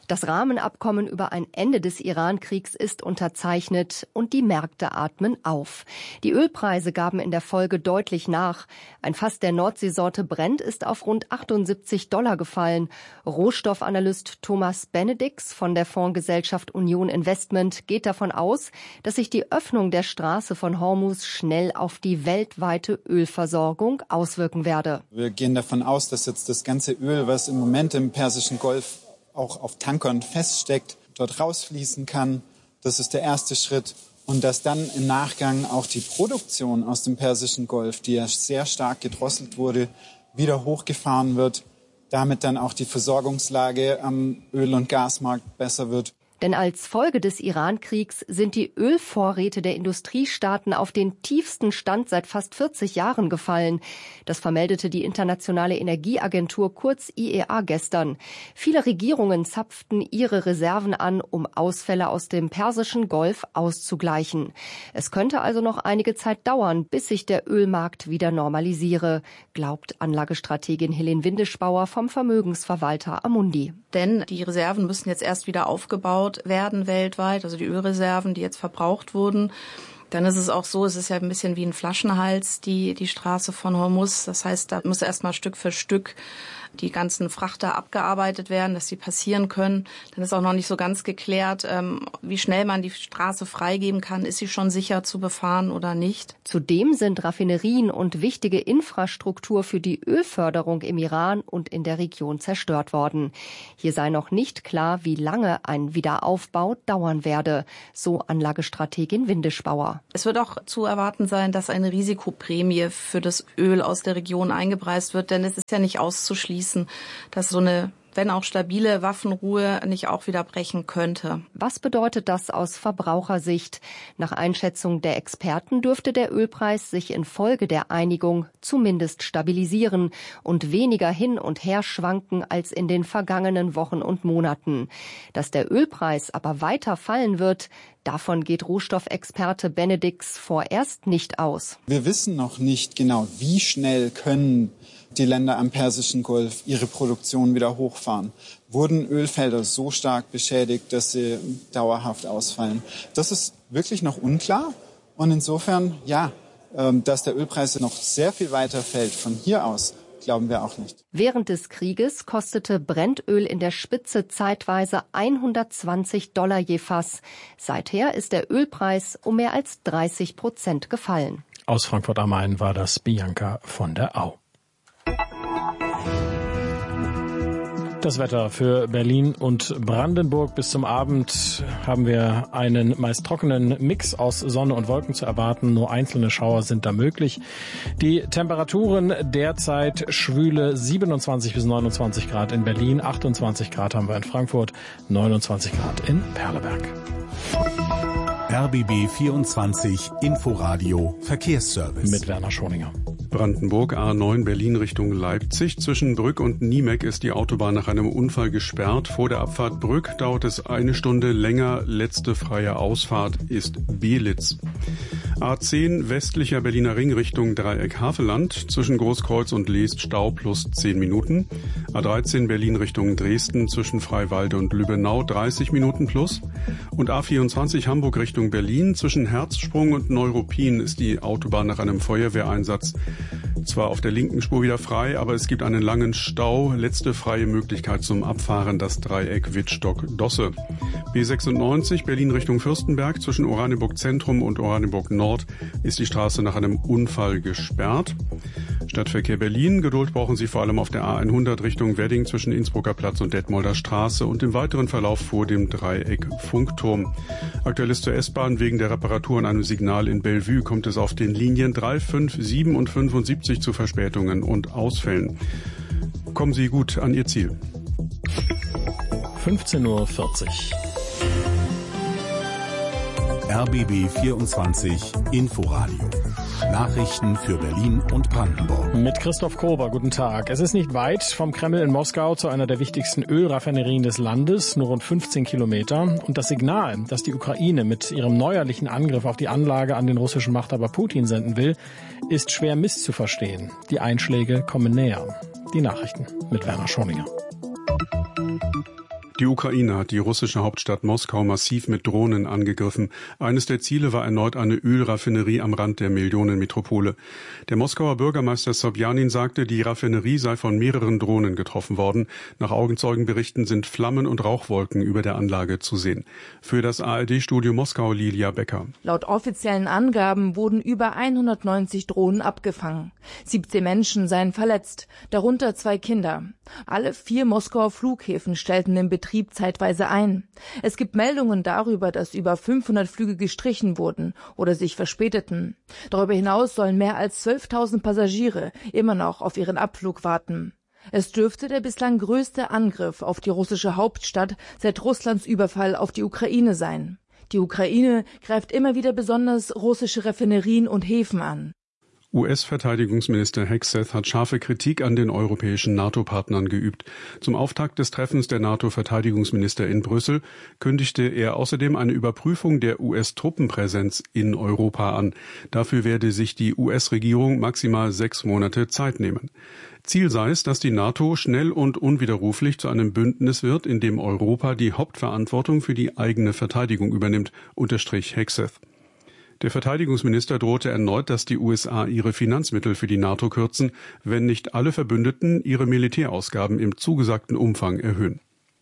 Das Rahmenabkommen über ein Ende des Iran-Kriegs ist unterzeichnet und die Märkte atmen auf. Die Ölpreise gaben in der Folge deutlich nach. Ein Fass der Nordseesorte Brent ist auf rund achtundsiebzig Dollar gefallen. Rohstoffanalyst Thomas Benedix von der Fondsgesellschaft Union Investment geht davon aus, dass sich die Öffnung der Straße von Hormuz schnell auf die weltweite Ölversorgung auswirken werde. Wir gehen davon aus, dass jetzt das ganze Öl, was im Moment im Persischen Golf auch auf Tankern feststeckt, dort rausfließen kann. Das ist der erste Schritt. Und dass dann im Nachgang auch die Produktion aus dem Persischen Golf, die ja sehr stark gedrosselt wurde, wieder hochgefahren wird. Damit dann auch die Versorgungslage am Öl- und Gasmarkt besser wird. Denn als Folge des Iran-Kriegs sind die Ölvorräte der Industriestaaten auf den tiefsten Stand seit fast vierzig Jahren gefallen. Das vermeldete die Internationale Energieagentur, kurz I E A, gestern. Viele Regierungen zapften ihre Reserven an, um Ausfälle aus dem Persischen Golf auszugleichen. Es könnte also noch einige Zeit dauern, bis sich der Ölmarkt wieder normalisiere, glaubt Anlagestrategin Helene Windischbauer vom Vermögensverwalter Amundi. Denn die Reserven müssen jetzt erst wieder aufgebaut werden weltweit, also die Ölreserven, die jetzt verbraucht wurden. Dann ist es auch so, es ist ja ein bisschen wie ein Flaschenhals, die, die Straße von Hormuz. Das heißt, da muss erstmal Stück für Stück die ganzen Frachter abgearbeitet werden, dass sie passieren können. Dann ist auch noch nicht so ganz geklärt, ähm, wie schnell man die Straße freigeben kann. Ist sie schon sicher zu befahren oder nicht? Zudem sind Raffinerien und wichtige Infrastruktur für die Ölförderung im Iran und in der Region zerstört worden. Hier sei noch nicht klar, wie lange ein Wiederaufbau dauern werde, so Anlagestrategin Windischbauer. Es wird auch zu erwarten sein, dass eine Risikoprämie für das Öl aus der Region eingepreist wird, denn es ist ja nicht auszuschließen, dass so eine, wenn auch stabile Waffenruhe nicht auch wieder brechen könnte. Was bedeutet das aus Verbrauchersicht? Nach Einschätzung der Experten dürfte der Ölpreis sich infolge der Einigung zumindest stabilisieren und weniger hin und her schwanken als in den vergangenen Wochen und Monaten. Dass der Ölpreis aber weiter fallen wird, davon geht Rohstoffexperte Benedix vorerst nicht aus. Wir wissen noch nicht genau, wie schnell können die Länder am Persischen Golf ihre Produktion wieder hochfahren. Wurden Ölfelder so stark beschädigt, dass sie dauerhaft ausfallen? Das ist wirklich noch unklar. Und insofern, ja, dass der Ölpreis noch sehr viel weiter fällt von hier aus, glauben wir auch nicht. Während des Krieges kostete Brennöl in der Spitze zeitweise hundertzwanzig Dollar je Fass. Seither ist der Ölpreis um mehr als dreißig Prozent gefallen. Aus Frankfurt am Main war das Bianca von der Au. Das Wetter für Berlin und Brandenburg. Bis zum Abend haben wir einen meist trockenen Mix aus Sonne und Wolken zu erwarten. Nur einzelne Schauer sind da möglich. Die Temperaturen derzeit schwüle siebenundzwanzig bis neunundzwanzig Grad in Berlin, achtundzwanzig Grad haben wir in Frankfurt, neunundzwanzig Grad in Perleberg. R B B vierundzwanzig Inforadio Verkehrsservice. Mit Werner Schoninger. Brandenburg A neun Berlin Richtung Leipzig. Zwischen Brück und Niemeck ist die Autobahn nach einem Unfall gesperrt. Vor der Abfahrt Brück dauert es eine Stunde länger. Letzte freie Ausfahrt ist Belitz. A zehn westlicher Berliner Ring Richtung Dreieck Havelland. Zwischen Großkreuz und Leest Stau plus zehn Minuten. A dreizehn Berlin Richtung Dresden zwischen Freiwalde und Lübbenau dreißig Minuten plus. Und A vierundzwanzig Hamburg Richtung Berlin. Zwischen Herzsprung und Neuruppin ist die Autobahn nach einem Feuerwehreinsatz zwar auf der linken Spur wieder frei, aber es gibt einen langen Stau. Letzte freie Möglichkeit zum Abfahren, das Dreieck Wittstock-Dosse. B sechsundneunzig Berlin Richtung Fürstenberg. Zwischen Oranienburg Zentrum und Oranienburg Nord ist die Straße nach einem Unfall gesperrt. Stadtverkehr Berlin. Geduld brauchen Sie vor allem auf der A hundert Richtung Wedding zwischen Innsbrucker Platz und Detmolder Straße und im weiteren Verlauf vor dem Dreieck Funkturm. Aktuell ist zur S-Bahn wegen der Reparatur an einem Signal in Bellevue kommt es auf den Linien drei, fünf, sieben und fünfundsiebzig zu Verspätungen und Ausfällen. Kommen Sie gut an Ihr Ziel. fünfzehn Uhr vierzig. R B B vierundzwanzig Inforadio. Nachrichten für Berlin und Brandenburg. Mit Christoph Kober, guten Tag. Es ist nicht weit vom Kreml in Moskau zu einer der wichtigsten Ölraffinerien des Landes, nur rund fünfzehn Kilometer. Und das Signal, das die Ukraine mit ihrem neuerlichen Angriff auf die Anlage an den russischen Machthaber Putin senden will, ist schwer misszuverstehen. Die Einschläge kommen näher. Die Nachrichten mit Werner Schoninger. Die Ukraine hat die russische Hauptstadt Moskau massiv mit Drohnen angegriffen. Eines der Ziele war erneut eine Ölraffinerie am Rand der Millionenmetropole. Der Moskauer Bürgermeister Sobjanin sagte, die Raffinerie sei von mehreren Drohnen getroffen worden. Nach Augenzeugenberichten sind Flammen und Rauchwolken über der Anlage zu sehen. Für das A R D-Studio Moskau Lilia Becker. Laut offiziellen Angaben wurden über hundertneunzig Drohnen abgefangen. siebzehn Menschen seien verletzt, darunter zwei Kinder. Alle vier Moskauer Flughäfen stellten den Betrieb zeitweise ein. Es gibt Meldungen darüber, dass über fünfhundert Flüge gestrichen wurden oder sich verspäteten. Darüber hinaus sollen mehr als zwölftausend Passagiere immer noch auf ihren Abflug warten. Es dürfte der bislang größte Angriff auf die russische Hauptstadt seit Russlands Überfall auf die Ukraine sein. Die Ukraine greift immer wieder besonders russische Raffinerien und Häfen an. U S-Verteidigungsminister Hegseth hat scharfe Kritik an den europäischen NATO-Partnern geübt. Zum Auftakt des Treffens der NATO-Verteidigungsminister in Brüssel kündigte er außerdem eine Überprüfung der U S-Truppenpräsenz in Europa an. Dafür werde sich die U S-Regierung maximal sechs Monate Zeit nehmen. Ziel sei es, dass die NATO schnell und unwiderruflich zu einem Bündnis wird, in dem Europa die Hauptverantwortung für die eigene Verteidigung übernimmt, unterstrich Hegseth. Der Verteidigungsminister drohte erneut, dass die U S A ihre Finanzmittel für die NATO kürzen, wenn nicht alle Verbündeten ihre Militärausgaben im zugesagten Umfang erhöhen.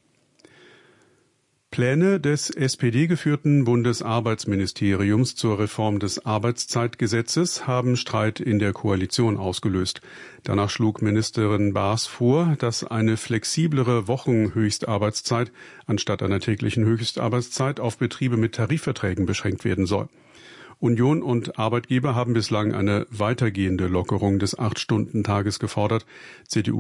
Pläne des S P D-geführten Bundesarbeitsministeriums zur Reform des Arbeitszeitgesetzes haben Streit in der Koalition ausgelöst. Danach schlug Ministerin Baas vor, dass eine flexiblere Wochenhöchstarbeitszeit anstatt einer täglichen Höchstarbeitszeit auf Betriebe mit Tarifverträgen beschränkt werden soll. Union und Arbeitgeber haben bislang eine weitergehende Lockerung des Acht-Stunden-Tages gefordert. C D U